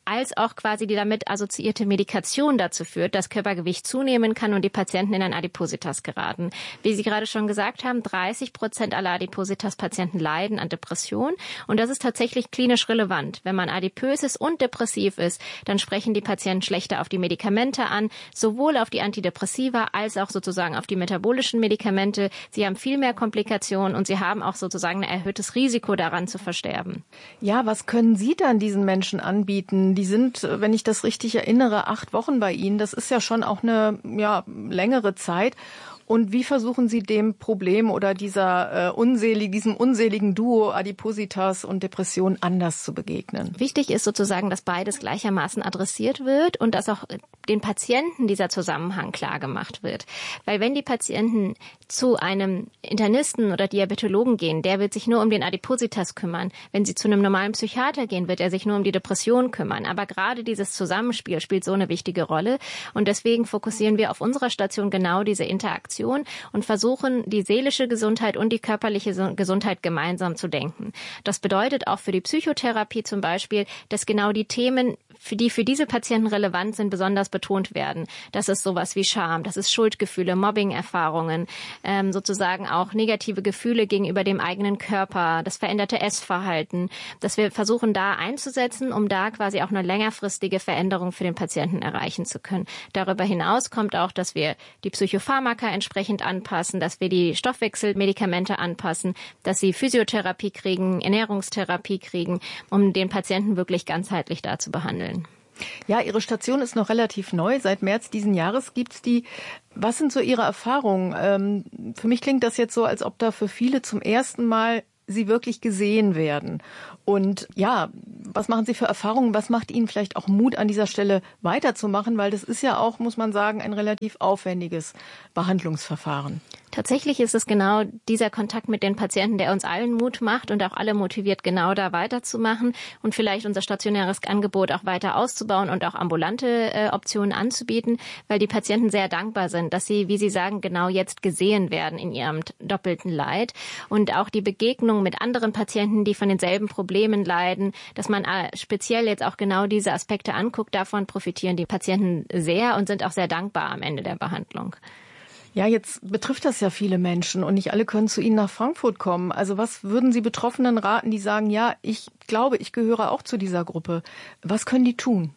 als auch quasi die damit assoziierte Medikation dazu führt, dass Körpergewicht zunehmen kann und die Patienten in ein Adipositas geraten. Wie Sie gerade schon gesagt haben, 30% aller Adipositas-Patienten leiden an Depression und das ist tatsächlich klinisch relevant. Wenn man adipös ist und depressiv ist, dann sprechen die Patienten schlechter auf die Medikamente an, sowohl auf die Antidepressiva als auch sozusagen auf die metabolischen Medikamente. Sie haben viel mehr Komplikationen und sie haben auch sozusagen ein erhöhtes Risiko daran zu versterben. Ja, was können Sie dann diesen Menschen anbieten? Die sind, wenn ich das richtig erinnere, 8 Wochen bei Ihnen. Das ist ja schon auch eine längere Zeit. Und wie versuchen Sie dem Problem oder diesem unseligen Duo Adipositas und Depression anders zu begegnen? Wichtig ist sozusagen, dass beides gleichermaßen adressiert wird und dass auch den Patienten dieser Zusammenhang klar gemacht wird. Weil wenn die Patienten zu einem Internisten oder Diabetologen gehen, der wird sich nur um den Adipositas kümmern. Wenn sie zu einem normalen Psychiater gehen, wird er sich nur um die Depression kümmern. Aber gerade dieses Zusammenspiel spielt so eine wichtige Rolle. Und deswegen fokussieren wir auf unserer Station genau diese Interaktion und versuchen, die seelische Gesundheit und die körperliche Gesundheit gemeinsam zu denken. Das bedeutet auch für die Psychotherapie zum Beispiel, dass genau die Themen, die für diese Patienten relevant sind, besonders betont werden. Das ist sowas wie Scham, das ist Schuldgefühle, Mobbing-Erfahrungen, sozusagen auch negative Gefühle gegenüber dem eigenen Körper, das veränderte Essverhalten, dass wir versuchen, da einzusetzen, um da quasi auch eine längerfristige Veränderung für den Patienten erreichen zu können. Darüber hinaus kommt auch, dass wir die Psychopharmaka entsprechend anpassen, dass wir die Stoffwechselmedikamente anpassen, dass sie Physiotherapie kriegen, Ernährungstherapie kriegen, um den Patienten wirklich ganzheitlich da zu behandeln. Ja, Ihre Station ist noch relativ neu. Seit März diesen Jahres gibt's die. Was sind so Ihre Erfahrungen? Für mich klingt das jetzt so, als ob da für viele zum ersten Mal Sie wirklich gesehen werden. Und ja, was machen Sie für Erfahrungen? Was macht Ihnen vielleicht auch Mut, an dieser Stelle weiterzumachen? Weil das ist ja auch, muss man sagen, ein relativ aufwendiges Behandlungsverfahren. Tatsächlich ist es genau dieser Kontakt mit den Patienten, der uns allen Mut macht und auch alle motiviert, genau da weiterzumachen und vielleicht unser stationäres Angebot auch weiter auszubauen und auch ambulante Optionen anzubieten, weil die Patienten sehr dankbar sind, dass sie, wie Sie sagen, genau jetzt gesehen werden in ihrem doppelten Leid und auch die Begegnung mit anderen Patienten, die von denselben Problemen leiden, dass man speziell jetzt auch genau diese Aspekte anguckt, davon profitieren die Patienten sehr und sind auch sehr dankbar am Ende der Behandlung. Ja, jetzt betrifft das ja viele Menschen und nicht alle können zu Ihnen nach Frankfurt kommen. Also was würden Sie Betroffenen raten, die sagen, ja, ich glaube, ich gehöre auch zu dieser Gruppe. Was können die tun?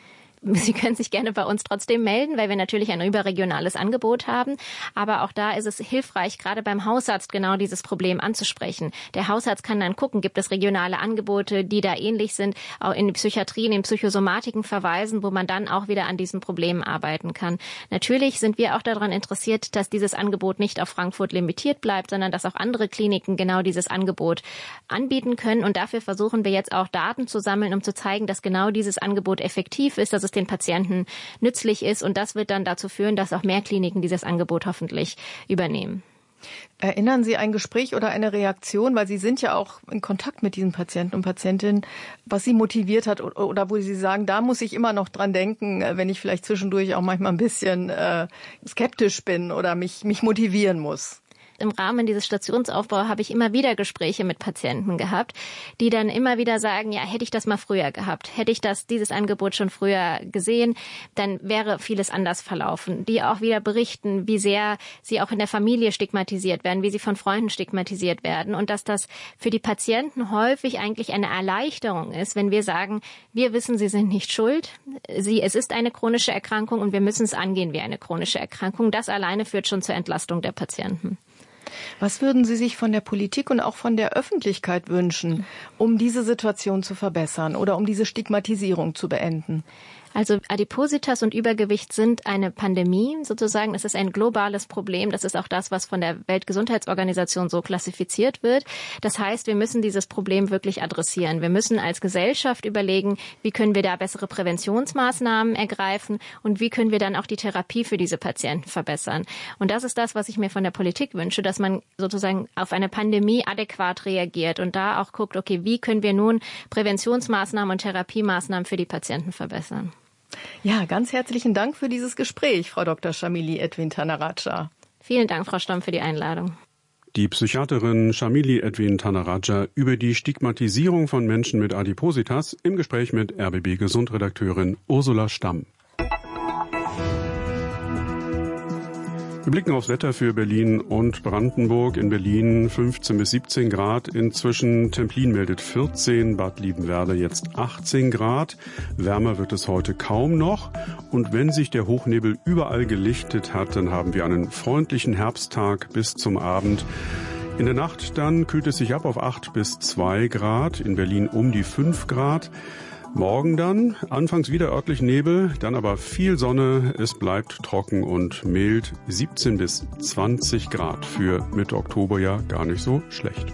Sie können sich gerne bei uns trotzdem melden, weil wir natürlich ein überregionales Angebot haben. Aber auch da ist es hilfreich, gerade beim Hausarzt genau dieses Problem anzusprechen. Der Hausarzt kann dann gucken, gibt es regionale Angebote, die da ähnlich sind, auch in die Psychiatrie, in den Psychosomatiken verweisen, wo man dann auch wieder an diesen Problemen arbeiten kann. Natürlich sind wir auch daran interessiert, dass dieses Angebot nicht auf Frankfurt limitiert bleibt, sondern dass auch andere Kliniken genau dieses Angebot anbieten können. Und dafür versuchen wir jetzt auch Daten zu sammeln, um zu zeigen, dass genau dieses Angebot effektiv ist, dass es den Patienten nützlich ist. Und das wird dann dazu führen, dass auch mehr Kliniken dieses Angebot hoffentlich übernehmen. Erinnern Sie ein Gespräch oder eine Reaktion, weil Sie sind ja auch in Kontakt mit diesen Patienten und Patientinnen, was Sie motiviert hat oder wo Sie sagen, da muss ich immer noch dran denken, wenn ich vielleicht zwischendurch auch manchmal ein bisschen skeptisch bin oder mich motivieren muss? Im Rahmen dieses Stationsaufbaus habe ich immer wieder Gespräche mit Patienten gehabt, die dann immer wieder sagen, ja, hätte ich das mal früher gehabt, hätte ich dieses Angebot schon früher gesehen, dann wäre vieles anders verlaufen. Die auch wieder berichten, wie sehr sie auch in der Familie stigmatisiert werden, wie sie von Freunden stigmatisiert werden und dass das für die Patienten häufig eigentlich eine Erleichterung ist, wenn wir sagen, wir wissen, sie sind nicht schuld, es ist eine chronische Erkrankung und wir müssen es angehen wie eine chronische Erkrankung. Das alleine führt schon zur Entlastung der Patienten. Was würden Sie sich von der Politik und auch von der Öffentlichkeit wünschen, um diese Situation zu verbessern oder um diese Stigmatisierung zu beenden? Also Adipositas und Übergewicht sind eine Pandemie sozusagen. Es ist ein globales Problem. Das ist auch das, was von der Weltgesundheitsorganisation so klassifiziert wird. Das heißt, wir müssen dieses Problem wirklich adressieren. Wir müssen als Gesellschaft überlegen, wie können wir da bessere Präventionsmaßnahmen ergreifen und wie können wir dann auch die Therapie für diese Patienten verbessern. Und das ist das, was ich mir von der Politik wünsche, dass man sozusagen auf eine Pandemie adäquat reagiert und da auch guckt, okay, wie können wir nun Präventionsmaßnahmen und Therapiemaßnahmen für die Patienten verbessern. Ja, ganz herzlichen Dank für dieses Gespräch, Frau Dr. Shamili Edwin Thanaraja. Vielen Dank, Frau Stamm, für die Einladung. Die Psychiaterin Shamili Edwin Thanaraja über die Stigmatisierung von Menschen mit Adipositas im Gespräch mit RBB Gesundredakteurin Ursula Stamm. Wir blicken aufs Wetter für Berlin und Brandenburg. In Berlin 15 bis 17 Grad. Inzwischen Templin meldet 14, Bad Liebenwerda jetzt 18 Grad. Wärmer wird es heute kaum noch. Und wenn sich der Hochnebel überall gelichtet hat, dann haben wir einen freundlichen Herbsttag bis zum Abend. In der Nacht dann kühlt es sich ab auf 8 bis 2 Grad. In Berlin um die 5 Grad. Morgen dann, anfangs wieder örtlich Nebel, dann aber viel Sonne, es bleibt trocken und mild, 17 bis 20 Grad, für Mitte Oktober ja gar nicht so schlecht.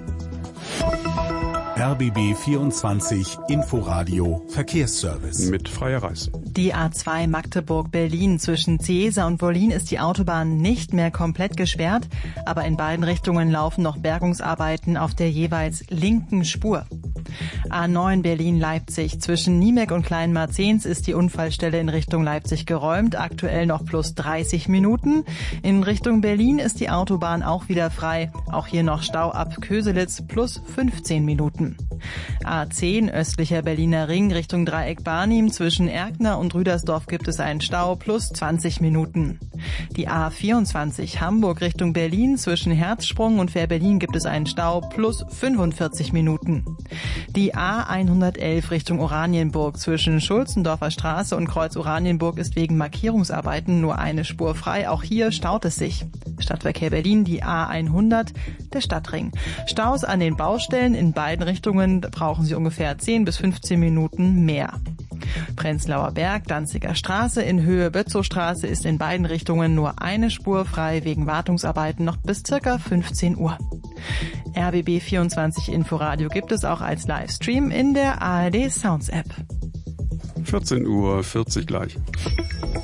RBB 24 Inforadio Verkehrsservice mit Freier Reis. Die A2 Magdeburg-Berlin zwischen Ciesa und Wollin ist die Autobahn nicht mehr komplett gesperrt, aber in beiden Richtungen laufen noch Bergungsarbeiten auf der jeweils linken Spur. A9 Berlin-Leipzig zwischen Niemek und Kleinmarzens ist die Unfallstelle in Richtung Leipzig geräumt, aktuell noch plus 30 Minuten. In Richtung Berlin ist die Autobahn auch wieder frei, auch hier noch Stau ab Köselitz plus 15 Minuten. A10 östlicher Berliner Ring Richtung Dreieck Barnim zwischen Erkner und Rüdersdorf gibt es einen Stau plus 20 Minuten. Die A24 Hamburg Richtung Berlin zwischen Herzsprung und Fähr-Berlin gibt es einen Stau plus 45 Minuten. Die A111 Richtung Oranienburg zwischen Schulzendorfer Straße und Kreuz Oranienburg ist wegen Markierungsarbeiten nur eine Spur frei. Auch hier staut es sich. Stadtverkehr Berlin, die A100, der Stadtring. Staus an den Baustellen in beiden Richtungen brauchen Sie ungefähr 10 bis 15 Minuten mehr. Prenzlauer Berg, Danziger Straße in Höhe Bötzowstraße ist in beiden Richtungen nur eine Spur frei wegen Wartungsarbeiten noch bis ca. 15 Uhr. RBB 24 Inforadio gibt es auch als Livestream in der ARD Sounds App. 14:40 Uhr gleich.